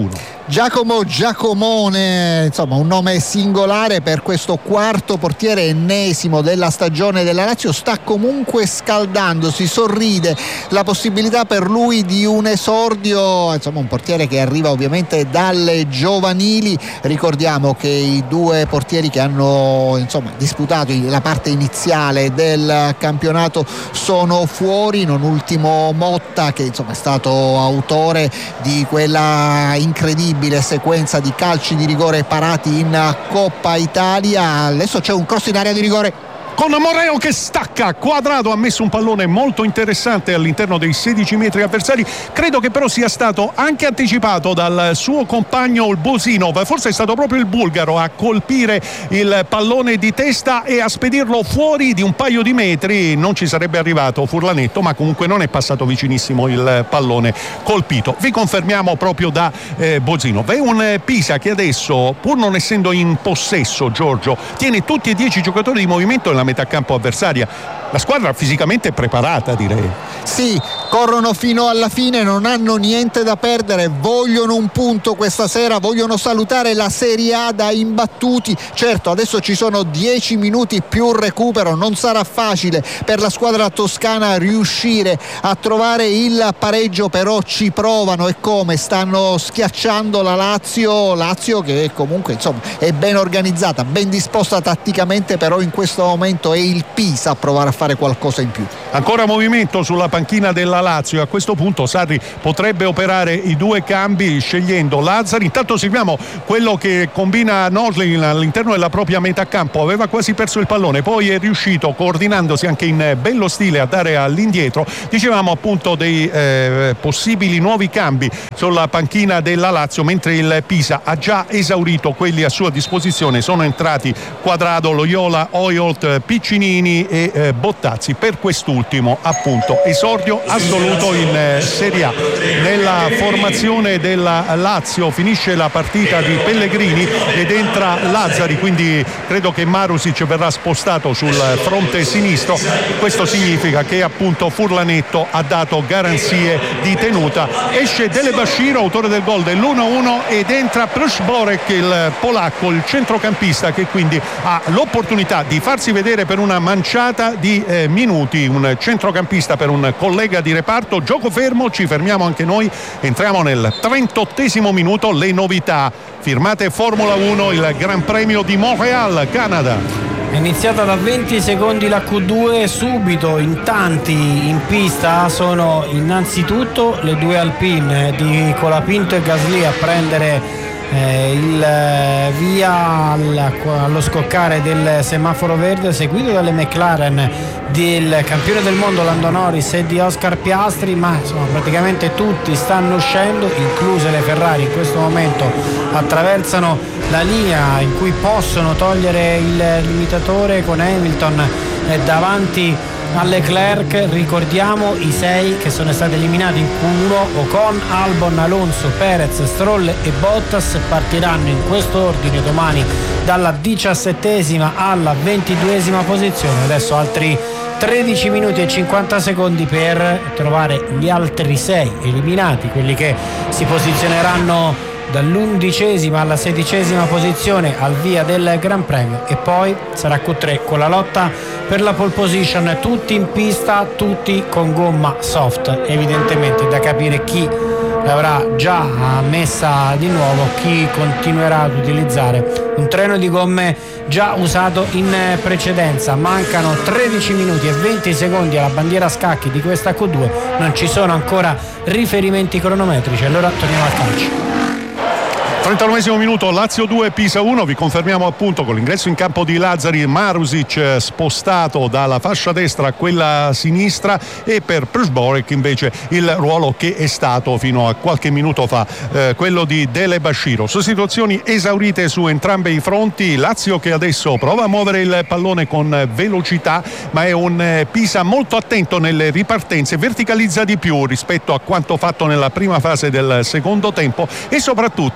Giacomo Giacomone, insomma un nome singolare per questo quarto portiere ennesimo della stagione della Lazio, sta comunque scaldandosi, sorride la possibilità per lui di un esordio, insomma un portiere che arriva ovviamente dalle giovanili. Ricordiamo che i due portieri che hanno insomma disputato la parte iniziale del campionato sono fuori, non ultimo Motta, che insomma è stato autore di quella incredibile sequenza di calci di rigore parati in Coppa Italia. Adesso c'è un cross in area di rigore
con Moreo che stacca. Quadrado ha messo un pallone molto interessante all'interno dei sedici metri avversari. Credo che però sia stato anche anticipato dal suo compagno il Bosinov, forse è stato proprio il bulgaro a colpire il pallone di testa e a spedirlo fuori di un paio di metri. Non ci sarebbe arrivato Furlanetto, ma comunque non è passato vicinissimo il pallone colpito. Vi confermiamo proprio da eh, Bosinov. È un Pisa che adesso, pur non essendo in possesso, Giorgio, tiene tutti e dieci i giocatori di movimento nella metà campo avversaria. La squadra fisicamente è preparata, direi.
Sì, corrono fino alla fine, non hanno niente da perdere, vogliono un punto questa sera, vogliono salutare la Serie A da imbattuti. Certo, adesso ci sono dieci minuti più recupero, non sarà facile per la squadra toscana riuscire a trovare il pareggio, però ci provano, e come stanno schiacciando la Lazio, Lazio che comunque insomma è ben organizzata, ben disposta tatticamente, però in questo momento è il Pisa a provare a fare qualcosa in più.
Ancora movimento sulla panchina della Lazio, a questo punto Sarri potrebbe operare i due cambi scegliendo Lazzari. Intanto seguiamo quello che combina Noslin all'interno della propria metà campo, aveva quasi perso il pallone, poi è riuscito, coordinandosi anche in bello stile, a dare all'indietro. Dicevamo appunto dei eh, possibili nuovi cambi sulla panchina della Lazio, mentre il Pisa ha già esaurito quelli a sua disposizione. Sono entrati Quadrado, Loyola, Oyolt, Piccinini e eh, Bottazzi. Per quest'ultimo appunto esordio assoluto in eh, Serie A. Nella formazione della Lazio finisce la partita di Pellegrini ed entra Lazzari, quindi credo che Marusic verrà spostato sul fronte sinistro. Questo significa che appunto Furlanetto ha dato garanzie di tenuta. Esce Delebashiro, autore del gol dell'uno a uno, ed entra Pruszborek, il polacco, il centrocampista, che quindi ha l'opportunità di farsi vedere per una manciata di eh, minuti. Un centrocampista per un collega di reparto. Gioco fermo, ci fermiamo anche noi, entriamo nel trentottesimo minuto. Le novità firmate Formula uno, il Gran Premio di Montréal, Canada.
È iniziata da venti secondi la Q due, subito in tanti in pista sono innanzitutto le due Alpine di Colapinto e Gasly a prendere Eh, il eh, via al, allo scoccare del semaforo verde, seguito dalle McLaren del campione del mondo Lando Norris e di Oscar Piastri, ma insomma praticamente tutti stanno uscendo, incluse le Ferrari. In questo momento attraversano la linea in cui possono togliere il limitatore, con Hamilton eh, davanti a Leclerc. Ricordiamo i sei che sono stati eliminati in Q uno: Ocon, Albon, Alonso, Perez, Stroll e Bottas. Partiranno in questo ordine domani dalla diciassettesima alla ventiduesima posizione. Adesso altri tredici minuti e cinquanta secondi per trovare gli altri sei eliminati, quelli che si posizioneranno dall'undicesima alla sedicesima posizione al via del Gran Premio, e poi sarà Q tre con la lotta per la pole position, tutti in pista, tutti con gomma soft. Evidentemente da capire chi l'avrà già messa di nuovo, chi continuerà ad utilizzare un treno di gomme già usato in precedenza. Mancano tredici minuti e venti secondi alla bandiera a scacchi di questa Q due, non ci sono ancora riferimenti cronometrici, allora torniamo al calcio.
trentanovesimo minuto, Lazio due, Pisa uno. Vi confermiamo appunto con l'ingresso in campo di Lazzari, Marusic spostato dalla fascia destra a quella sinistra, e per Pruszborek invece il ruolo che è stato fino a qualche minuto fa eh, quello di Delebashiro. Sostituzioni esaurite su entrambi i fronti. Lazio che adesso prova a muovere il pallone con velocità, ma è un eh, Pisa molto attento nelle ripartenze, verticalizza di più rispetto a quanto fatto nella prima fase del secondo tempo, e soprattutto si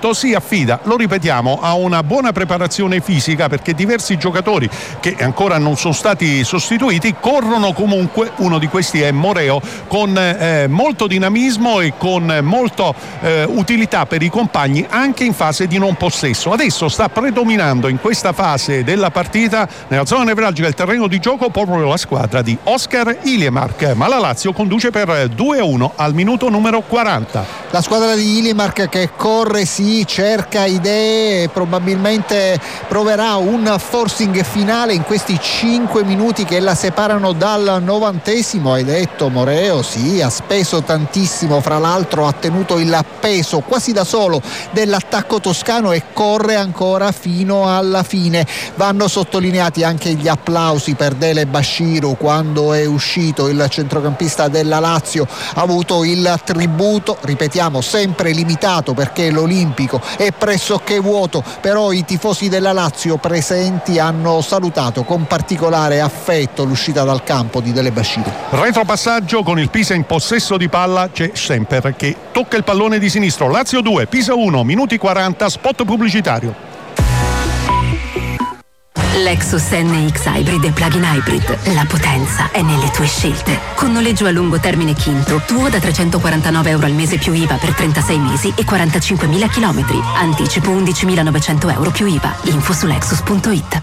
affida, lo ripetiamo, a una buona preparazione fisica, perché diversi giocatori che ancora non sono stati sostituiti corrono comunque, uno di questi è Moreo, con eh, molto dinamismo e con molto eh, utilità per i compagni anche in fase di non possesso. Adesso sta predominando in questa fase della partita, nella zona nevralgica del terreno di gioco, proprio la squadra di Oscar Iliemark, ma la Lazio conduce per due a uno al minuto numero quaranta.
La squadra di Iliemark che corre, sì, cerca idee e probabilmente proverà un forcing finale in questi cinque minuti che la separano dal novantesimo. Hai detto Moreo, sì, ha speso tantissimo, fra l'altro ha tenuto il peso quasi da solo dell'attacco toscano e corre ancora fino alla fine. Vanno sottolineati anche gli applausi per Dele Bashiru quando è uscito. Il centrocampista della Lazio ha avuto il tributo, ripetiamo, sempre limitato perché l'Olimpico è pressoché vuoto, però i tifosi della Lazio presenti hanno salutato con particolare affetto l'uscita dal campo di Dele Bashiru.
Retropassaggio con il Pisa in possesso di palla, c'è Semper che tocca il pallone di sinistro. Lazio due, Pisa uno, minuti quaranta, spot pubblicitario.
Lexus N X Hybrid e Plug-in Hybrid. La potenza è nelle tue scelte. Con noleggio a lungo termine Quinto, tuo da trecentoquarantanove euro al mese più I V A per trentasei mesi e quarantacinquemila chilometri. Anticipo undicimilanovecento euro più I V A. Info su lexus punto it.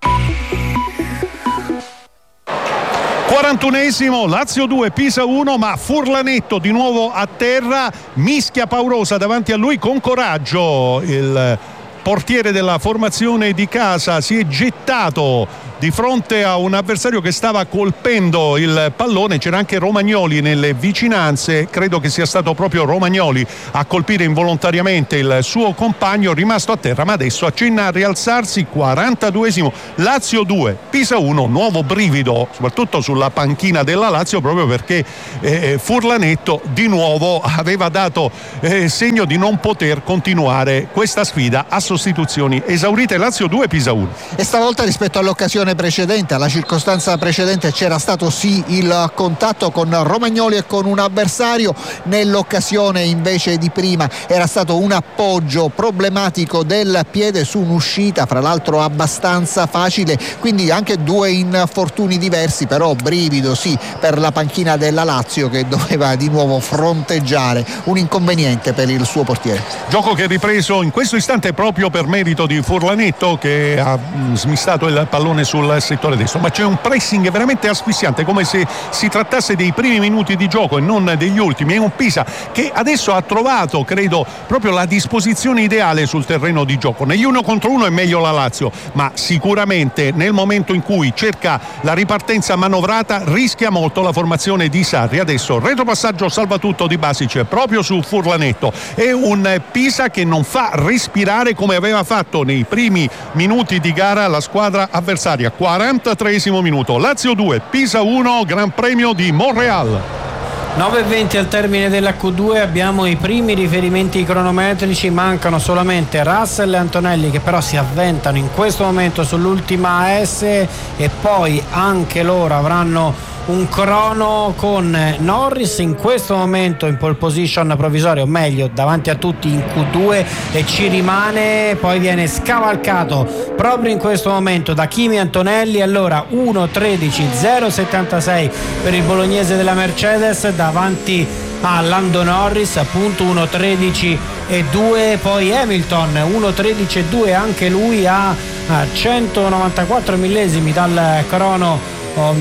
quarantunesimo, Lazio due, Pisa uno, ma Furlanetto di nuovo a terra, mischia paurosa davanti a lui con coraggio. Il portiere della formazione di casa si è gettato di fronte a un avversario che stava colpendo il pallone. C'era anche Romagnoli nelle vicinanze, credo che sia stato proprio Romagnoli a colpire involontariamente il suo compagno, rimasto a terra, ma adesso accenna a rialzarsi. quarantaduesimo, Lazio due, Pisa uno, nuovo brivido soprattutto sulla panchina della Lazio, proprio perché eh, Furlanetto di nuovo aveva dato eh, segno di non poter continuare questa sfida a sostituzioni esaurite. Lazio due, Pisa uno.
E stavolta rispetto all'occasione precedente, alla circostanza precedente, c'era stato sì il contatto con Romagnoli e con un avversario. Nell'occasione invece di prima era stato un appoggio problematico del piede su un'uscita, fra l'altro abbastanza facile, quindi anche due infortuni diversi, però brivido sì per la panchina della Lazio che doveva di nuovo fronteggiare un inconveniente per il suo portiere.
Gioco che è ripreso in questo istante proprio per merito di Furlanetto, che ha smistato il pallone sul settore destro, ma c'è un pressing veramente asfissiante, come se si trattasse dei primi minuti di gioco e non degli ultimi. È un Pisa che adesso ha trovato, credo, proprio la disposizione ideale sul terreno di gioco. Negli uno contro uno è meglio la Lazio, ma sicuramente nel momento in cui cerca la ripartenza manovrata rischia molto la formazione di Sarri. Adesso retropassaggio salvatutto di Basic proprio su Furlanetto. È un Pisa che non fa respirare come aveva fatto nei primi minuti di gara la squadra avversaria. quarantatreesimo minuto, Lazio due, Pisa uno, Gran Premio di Montreal.
nove e venti al termine della Q due, abbiamo i primi riferimenti cronometrici, mancano solamente Russell e Antonelli che però si avventano in questo momento sull'ultima A S e poi anche loro avranno un crono con Norris in questo momento in pole position provvisoria, o meglio davanti a tutti in Q due, e ci rimane, poi viene scavalcato proprio in questo momento da Kimi Antonelli. Allora uno tredici zero settantasei per il bolognese della Mercedes davanti a Lando Norris, appunto uno tredici e due, poi Hamilton uno tredici e due anche lui a, a centonovantaquattro millesimi dal crono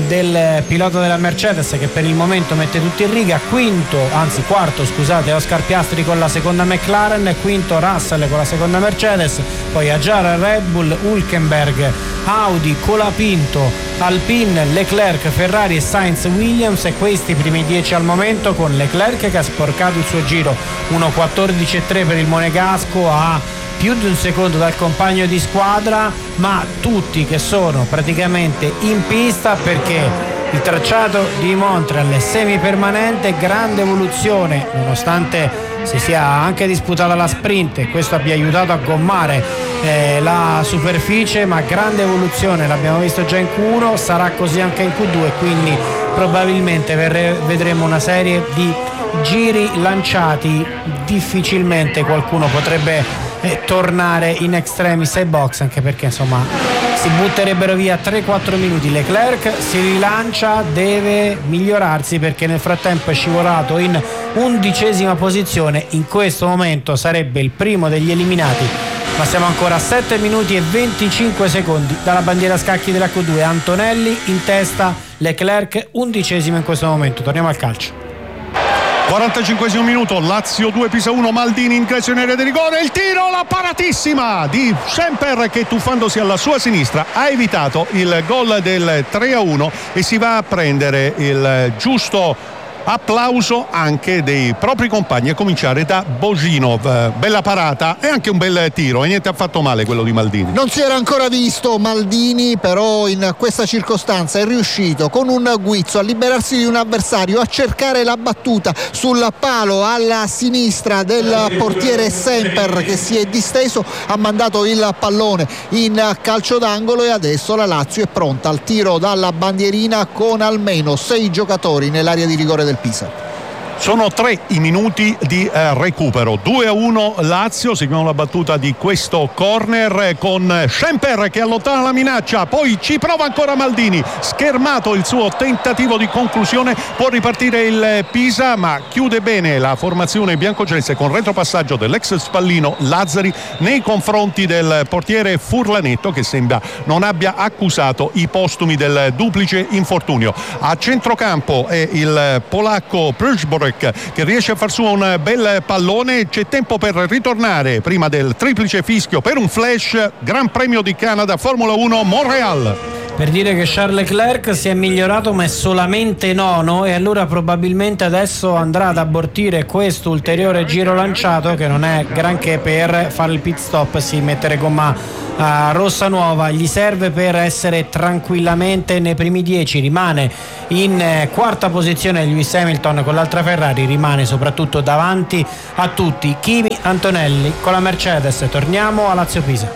del pilota della Mercedes, che per il momento mette tutti in riga. Quinto, anzi quarto scusate, Oscar Piastri con la seconda McLaren, quinto Russell con la seconda Mercedes, poi Aggiara Red Bull, Hülkenberg Audi, Colapinto Alpine, Leclerc Ferrari e Sainz Williams, e questi i primi dieci al momento, con Leclerc che ha sporcato il suo giro uno quattordici e tre per il monegasco, a più di un secondo dal compagno di squadra, ma tutti che sono praticamente in pista perché il tracciato di Montreal è semipermanente, grande evoluzione nonostante si sia anche disputata la sprint e questo abbia aiutato a gommare eh, la superficie, ma grande evoluzione, l'abbiamo visto già in Q uno, sarà così anche in Q due, quindi probabilmente verre- vedremo una serie di giri lanciati, difficilmente qualcuno potrebbe e tornare in extremis ai box, anche perché insomma si butterebbero via tre quattro minuti. Leclerc si rilancia, deve migliorarsi perché nel frattempo è scivolato in undicesima posizione, in questo momento sarebbe il primo degli eliminati, ma siamo ancora a sette minuti e venticinque secondi dalla bandiera scacchi della Q due. Antonelli in testa, Leclerc undicesimo in questo momento. Torniamo al calcio.
quarantacinquesimo minuto, Lazio due Pisa uno, Maldini ingresso in area di rigore, il tiro, la paratissima di Semper che tuffandosi alla sua sinistra ha evitato il gol del tre a uno e si va a prendere il giusto applauso anche dei propri compagni, a cominciare da Božinov. Bella parata e anche un bel tiro, e niente affatto male quello di Maldini.
Non si era ancora visto Maldini, però in questa circostanza è riuscito con un guizzo a liberarsi di un avversario, a cercare la battuta sul palo alla sinistra del portiere Semper che si è disteso, ha mandato il pallone in calcio d'angolo e adesso la Lazio è pronta al tiro dalla bandierina con almeno sei giocatori nell'area di rigore del Pisa.
Sono tre i minuti di eh, recupero, due a uno Lazio. Seguiamo la battuta di questo corner con Semper che allontana la minaccia, poi ci prova ancora Maldini, schermato il suo tentativo di conclusione, può ripartire il Pisa ma chiude bene la formazione biancoceleste con retropassaggio dell'ex spallino Lazzari nei confronti del portiere Furlanetto, che sembra non abbia accusato i postumi del duplice infortunio. A centrocampo è il polacco Przeborek che riesce a far suo un bel pallone. C'è tempo per ritornare prima del triplice fischio per un flash. Gran Premio di Canada Formula uno Montreal.
Per dire che Charles Leclerc si è migliorato ma è solamente nono, e allora probabilmente adesso andrà ad abortire questo ulteriore giro lanciato, che non è granché, per fare il pit stop, si mettere gomma uh, rossa nuova. Gli serve per essere tranquillamente nei primi dieci. Rimane in eh, quarta posizione Lewis Hamilton con l'altra Ferrari, rimane soprattutto davanti a tutti Kimi Antonelli con la Mercedes. Torniamo a Lazio Pisa.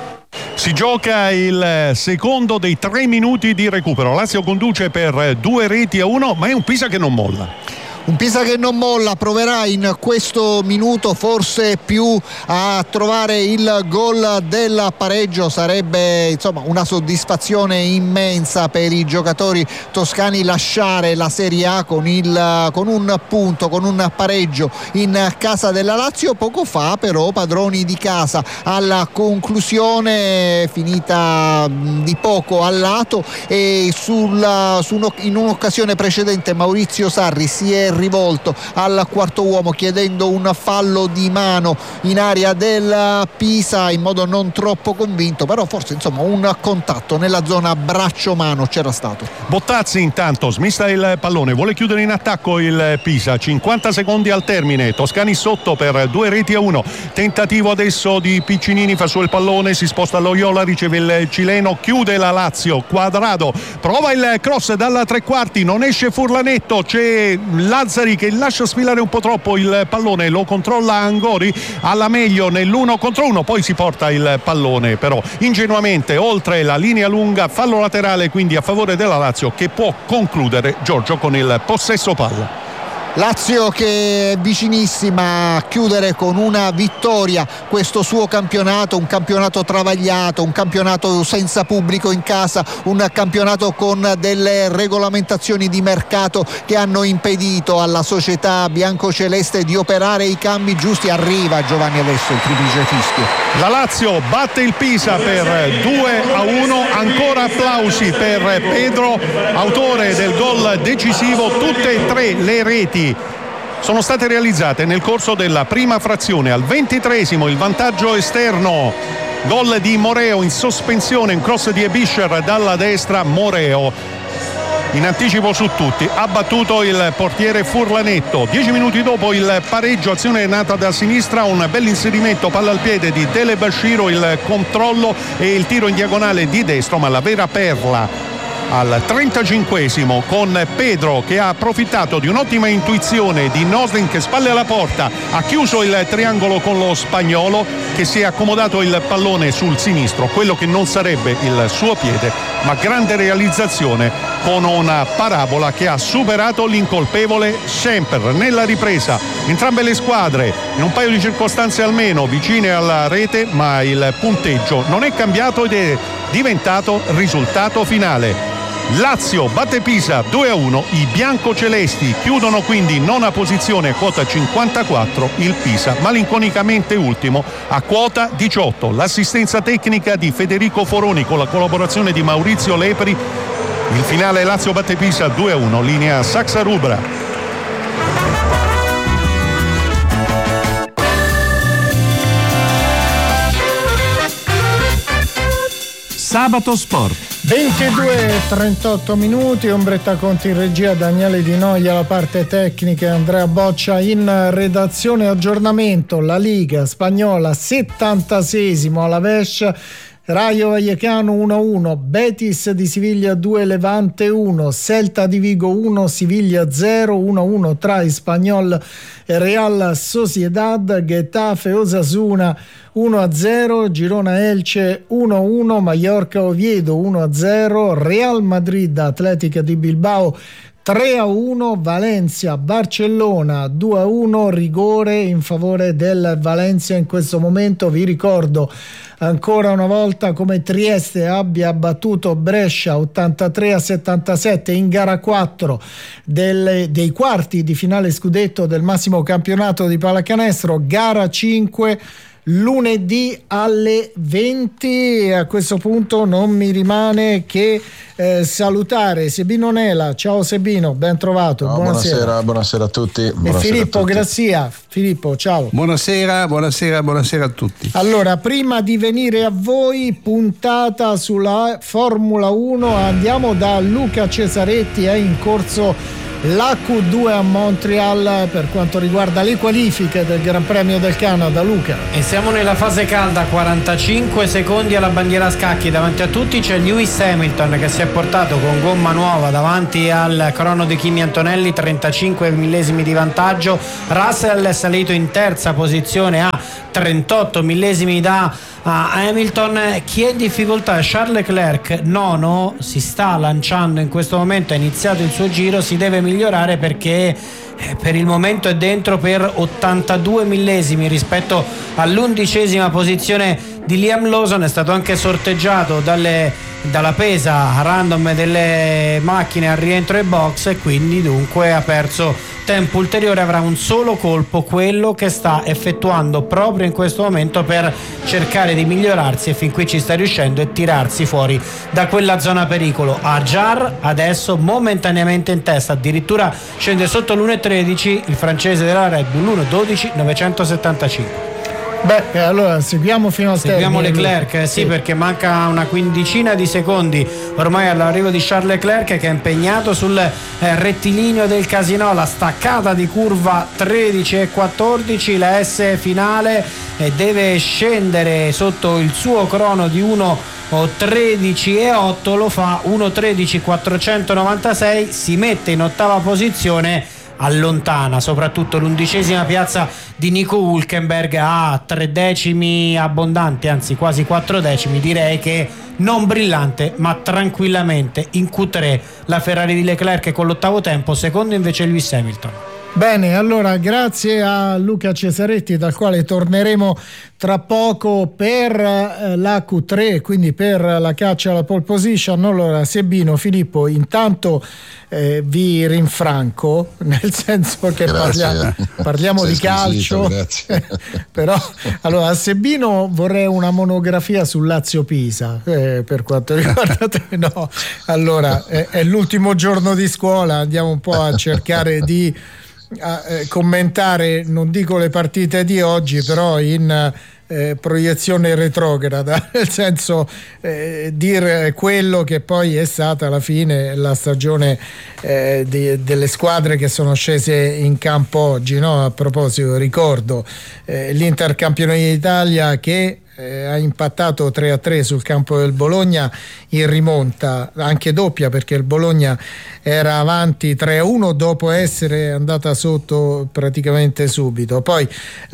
Si gioca il secondo dei tre minuti di recupero. Lazio conduce per due reti a uno, ma è un Pisa che non molla.
Un Pisa che non molla, proverà in questo minuto forse più a trovare il gol del pareggio. Sarebbe insomma una soddisfazione immensa per i giocatori toscani lasciare la Serie A con, il, con un punto, con un pareggio in casa della Lazio. Poco fa però padroni di casa alla conclusione, finita di poco al lato, e sulla, su un, in un'occasione precedente Maurizio Sarri si è rivolto al quarto uomo chiedendo un fallo di mano in area del Pisa in modo non troppo convinto, però forse insomma un contatto nella zona braccio-mano c'era stato.
Bottazzi intanto smista il pallone, vuole chiudere in attacco il Pisa, cinquanta secondi al termine, Toscani sotto per due reti a uno. Tentativo adesso di Piccinini, fa su il pallone, si sposta Loyola, riceve il cileno, chiude la Lazio. Quadrado prova il cross dalla tre quarti, non esce Furlanetto, c'è Lazzari che lascia sfilare un po' troppo il pallone, lo controlla Angori alla meglio nell'uno contro uno, poi si porta il pallone però ingenuamente oltre la linea lunga, fallo laterale quindi a favore della Lazio, che può concludere Giorgio con il possesso palla.
Lazio che è vicinissima a chiudere con una vittoria questo suo campionato, un campionato travagliato, un campionato senza pubblico in casa, un campionato con delle regolamentazioni di mercato che hanno impedito alla società biancoceleste di operare i cambi giusti. Arriva Giovanni adesso il triplice fischio.
La Lazio batte il Pisa per due a uno, ancora applausi per Pedro, autore del gol decisivo. Tutte e tre le reti sono state realizzate nel corso della prima frazione. Al ventitreesimo il vantaggio esterno, gol di Moreo in sospensione, un cross di Ebischer dalla destra. Moreo in anticipo su tutti, ha battuto il portiere Furlanetto. Dieci minuti dopo il pareggio, azione nata da sinistra, un bel inserimento, palla al piede di Dele Bashiro, il controllo e il tiro in diagonale di destro, ma la vera perla al trentacinquesimo con Pedro che ha approfittato di un'ottima intuizione di Noslin che spalle alla porta ha chiuso il triangolo con lo spagnolo che si è accomodato il pallone sul sinistro, quello che non sarebbe il suo piede, ma grande realizzazione con una parabola che ha superato l'incolpevole Semper. Nella ripresa entrambe le squadre in un paio di circostanze almeno vicine alla rete, ma il punteggio non è cambiato ed è diventato risultato finale. Lazio batte Pisa due a uno, i biancocelesti chiudono quindi nona posizione a quota cinquantaquattro, il Pisa malinconicamente ultimo a quota diciotto. L'assistenza tecnica di Federico Foroni con la collaborazione di Maurizio Lepri. Il finale Lazio batte Pisa due a uno, linea Saxa Rubra.
Sabato Sport.
ventidue e trentotto minuti, Ombretta Conti in regia, Daniele Di Noia la parte tecnica, Andrea Boccia in redazione. Aggiornamento: la Liga spagnola settantasesimo alla Vescia, Rayo Vallecano uno a uno, Betis di Siviglia due, Levante uno, Celta di Vigo uno, Siviglia zero, uno a uno tra Espanyol e Real Sociedad, Getafe Osasuna uno a zero, Girona Elche uno a uno, Mallorca Oviedo uno a zero, Real Madrid Atletica di Bilbao tre a uno, Valencia Barcellona due a uno, rigore in favore del Valencia in questo momento. Vi ricordo ancora una volta come Trieste abbia battuto Brescia ottantatré a settantasette in gara quattro delle, dei quarti di finale scudetto del massimo campionato di pallacanestro. Gara cinque lunedì alle venti. A questo punto non mi rimane che eh, salutare Sebino Nela. Ciao Sebino, ben trovato.
No,
buonasera.
buonasera, buonasera a tutti.
E
buonasera
Filippo
a tutti.
Grazia. Filippo, ciao.
Buonasera, buonasera, buonasera a tutti.
Allora, prima di venire a voi, puntata sulla Formula uno, andiamo da Luca Cesaretti. È in corso l'A Q due a Montreal per quanto riguarda le qualifiche del Gran Premio del Canada. Luca.
E siamo nella fase calda, quarantacinque secondi alla bandiera a scacchi. Davanti a tutti c'è Lewis Hamilton che si è portato con gomma nuova davanti al crono di Kimi Antonelli, trentacinque millesimi di vantaggio. Russell è salito in terza posizione a trentotto millesimi da Hamilton. Chi è in difficoltà è Charles Leclerc, nono, si sta lanciando in questo momento, ha iniziato il suo giro, si deve migliorare perché per il momento è dentro per ottantadue millesimi rispetto all'undicesima posizione di Liam Lawson. È stato anche sorteggiato dalle, dalla pesa random delle macchine al rientro ai box e quindi dunque ha perso tempo ulteriore. Avrà un solo colpo, quello che sta effettuando proprio in questo momento per cercare di migliorarsi, e fin qui ci sta riuscendo, e tirarsi fuori da quella zona pericolo. Ajar adesso momentaneamente in testa, addirittura scende sotto l'uno e tredici il francese della Red Bull, uno e dodici novecentosettantacinque.
Beh, allora seguiamo fino al
Seguiamo
termine.
Leclerc, eh, sì, sì, perché manca una quindicina di secondi ormai all'arrivo di Charles Leclerc, che è impegnato sul eh, rettilineo del casino. La staccata di curva tredici e quattordici, la S finale, e deve scendere sotto il suo crono di uno tredici e otto, lo fa uno tredici quattrocentonovantasei, si mette in ottava posizione, allontana soprattutto l'undicesima piazza di Nico Hülkenberg a tre decimi abbondanti, anzi quasi quattro decimi, direi che non brillante ma tranquillamente in Q tre la Ferrari di Leclerc con l'ottavo tempo, secondo invece Lewis Hamilton.
Bene, allora grazie a Luca Cesaretti, dal quale torneremo tra poco per eh, la Q tre, quindi per la caccia alla pole position. Allora Sebino, Filippo, intanto eh, vi rinfranco, nel senso che parliamo, parliamo di calcio, però allora a Sebino vorrei una monografia sul Lazio Pisa, eh, per quanto riguarda te. No, allora è, è l'ultimo giorno di scuola, andiamo un po' a cercare di a eh, commentare, non dico le partite di oggi, però in eh, proiezione retrograda, nel senso eh, dire quello che poi è stata alla fine la stagione eh, di, delle squadre che sono scese in campo oggi, no? A proposito, ricordo eh, l'Inter campione d'Italia che Eh, ha impattato tre a tre sul campo del Bologna in rimonta, anche doppia, perché il Bologna era avanti tre a uno dopo essere andata sotto praticamente subito. Poi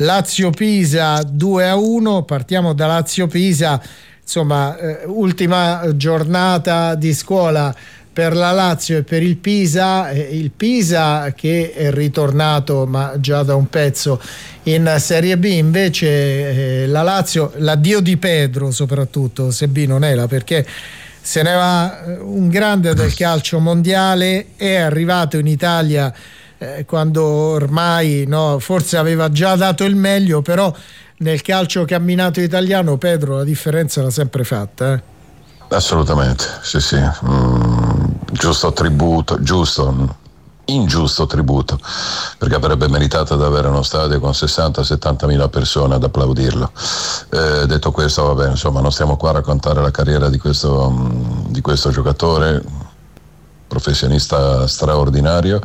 Lazio-Pisa due a uno, partiamo da Lazio-Pisa, insomma eh, ultima giornata di scuola per la Lazio e per il Pisa, il Pisa che è ritornato ma già da un pezzo in Serie B, invece eh, la Lazio, l'addio di Pedro soprattutto, Sebbi Nonela, perché se ne va un grande del calcio mondiale, è arrivato in Italia eh, quando ormai no, forse aveva già dato il meglio, però nel calcio camminato italiano Pedro la differenza l'ha sempre fatta. Eh.
Assolutamente, sì sì, mm, giusto tributo, giusto, ingiusto tributo, perché avrebbe meritato di avere uno stadio con sessanta settanta mila persone ad applaudirlo. Eh, detto questo, vabbè, insomma, non stiamo qua a raccontare la carriera di questo, di questo giocatore, professionista straordinario,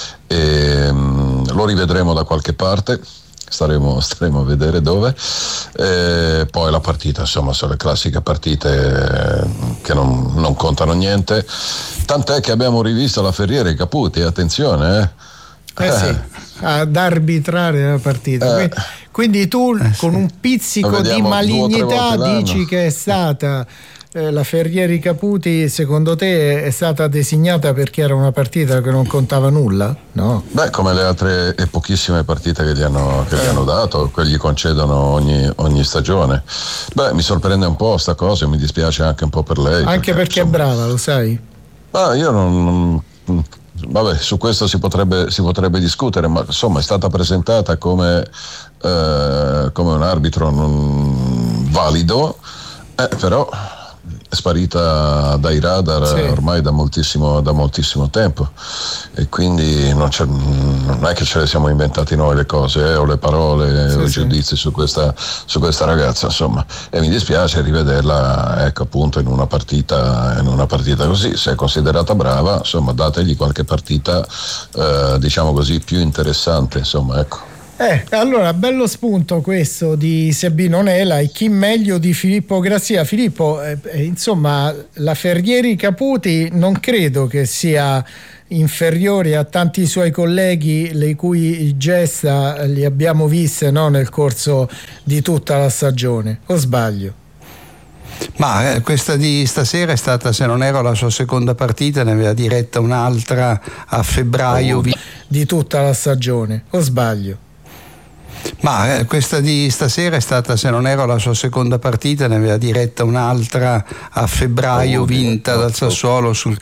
e mm, lo rivedremo da qualche parte. Staremo, staremo a vedere dove. E poi la partita, insomma, sono le classiche partite che non, non contano niente, tant'è che abbiamo rivisto la Ferriera e Caputi, attenzione eh,
eh sì, ad arbitrare la partita.
eh.
Quindi tu
eh sì.
con un pizzico di malignità dici che è stata eh, la Ferrieri Caputi, secondo te è stata designata perché era una partita che non contava nulla? No.
Beh, come le altre e pochissime partite che gli hanno, che gli hanno dato, che gli concedono ogni, ogni stagione. Beh, mi sorprende un po' sta cosa, mi dispiace anche un po' per lei.
Anche perché, perché
insomma,
è brava, lo sai?
Ah, io non, non vabbè, su questo si potrebbe, si potrebbe discutere, ma insomma è stata presentata come, eh, come un arbitro non valido, eh, però è sparita dai radar sì. ormai da moltissimo, da moltissimo tempo, e quindi non, c'è, non è che ce le siamo inventati noi le cose eh, o le parole sì, o i sì. giudizi su questa, su questa ragazza, insomma, e mi dispiace rivederla, ecco, appunto in una partita in una partita così. Se è considerata brava, insomma, dategli qualche partita eh, diciamo così più interessante, insomma, ecco.
Eh, allora, bello spunto questo di Sebbi Nonela, e chi meglio di Filippo Grazia. Filippo, eh, insomma, la Ferrieri Caputi non credo che sia inferiore a tanti suoi colleghi le cui gesta li abbiamo viste, no, nel corso di tutta la stagione, o sbaglio?
Ma eh, questa di stasera è stata, se non ero la sua seconda partita, ne aveva diretta un'altra a febbraio.
Di tutta la stagione, o sbaglio?
Ma eh, questa di stasera è stata, se non ero la sua seconda partita, ne aveva diretta un'altra a febbraio, vinta dal Sassuolo sul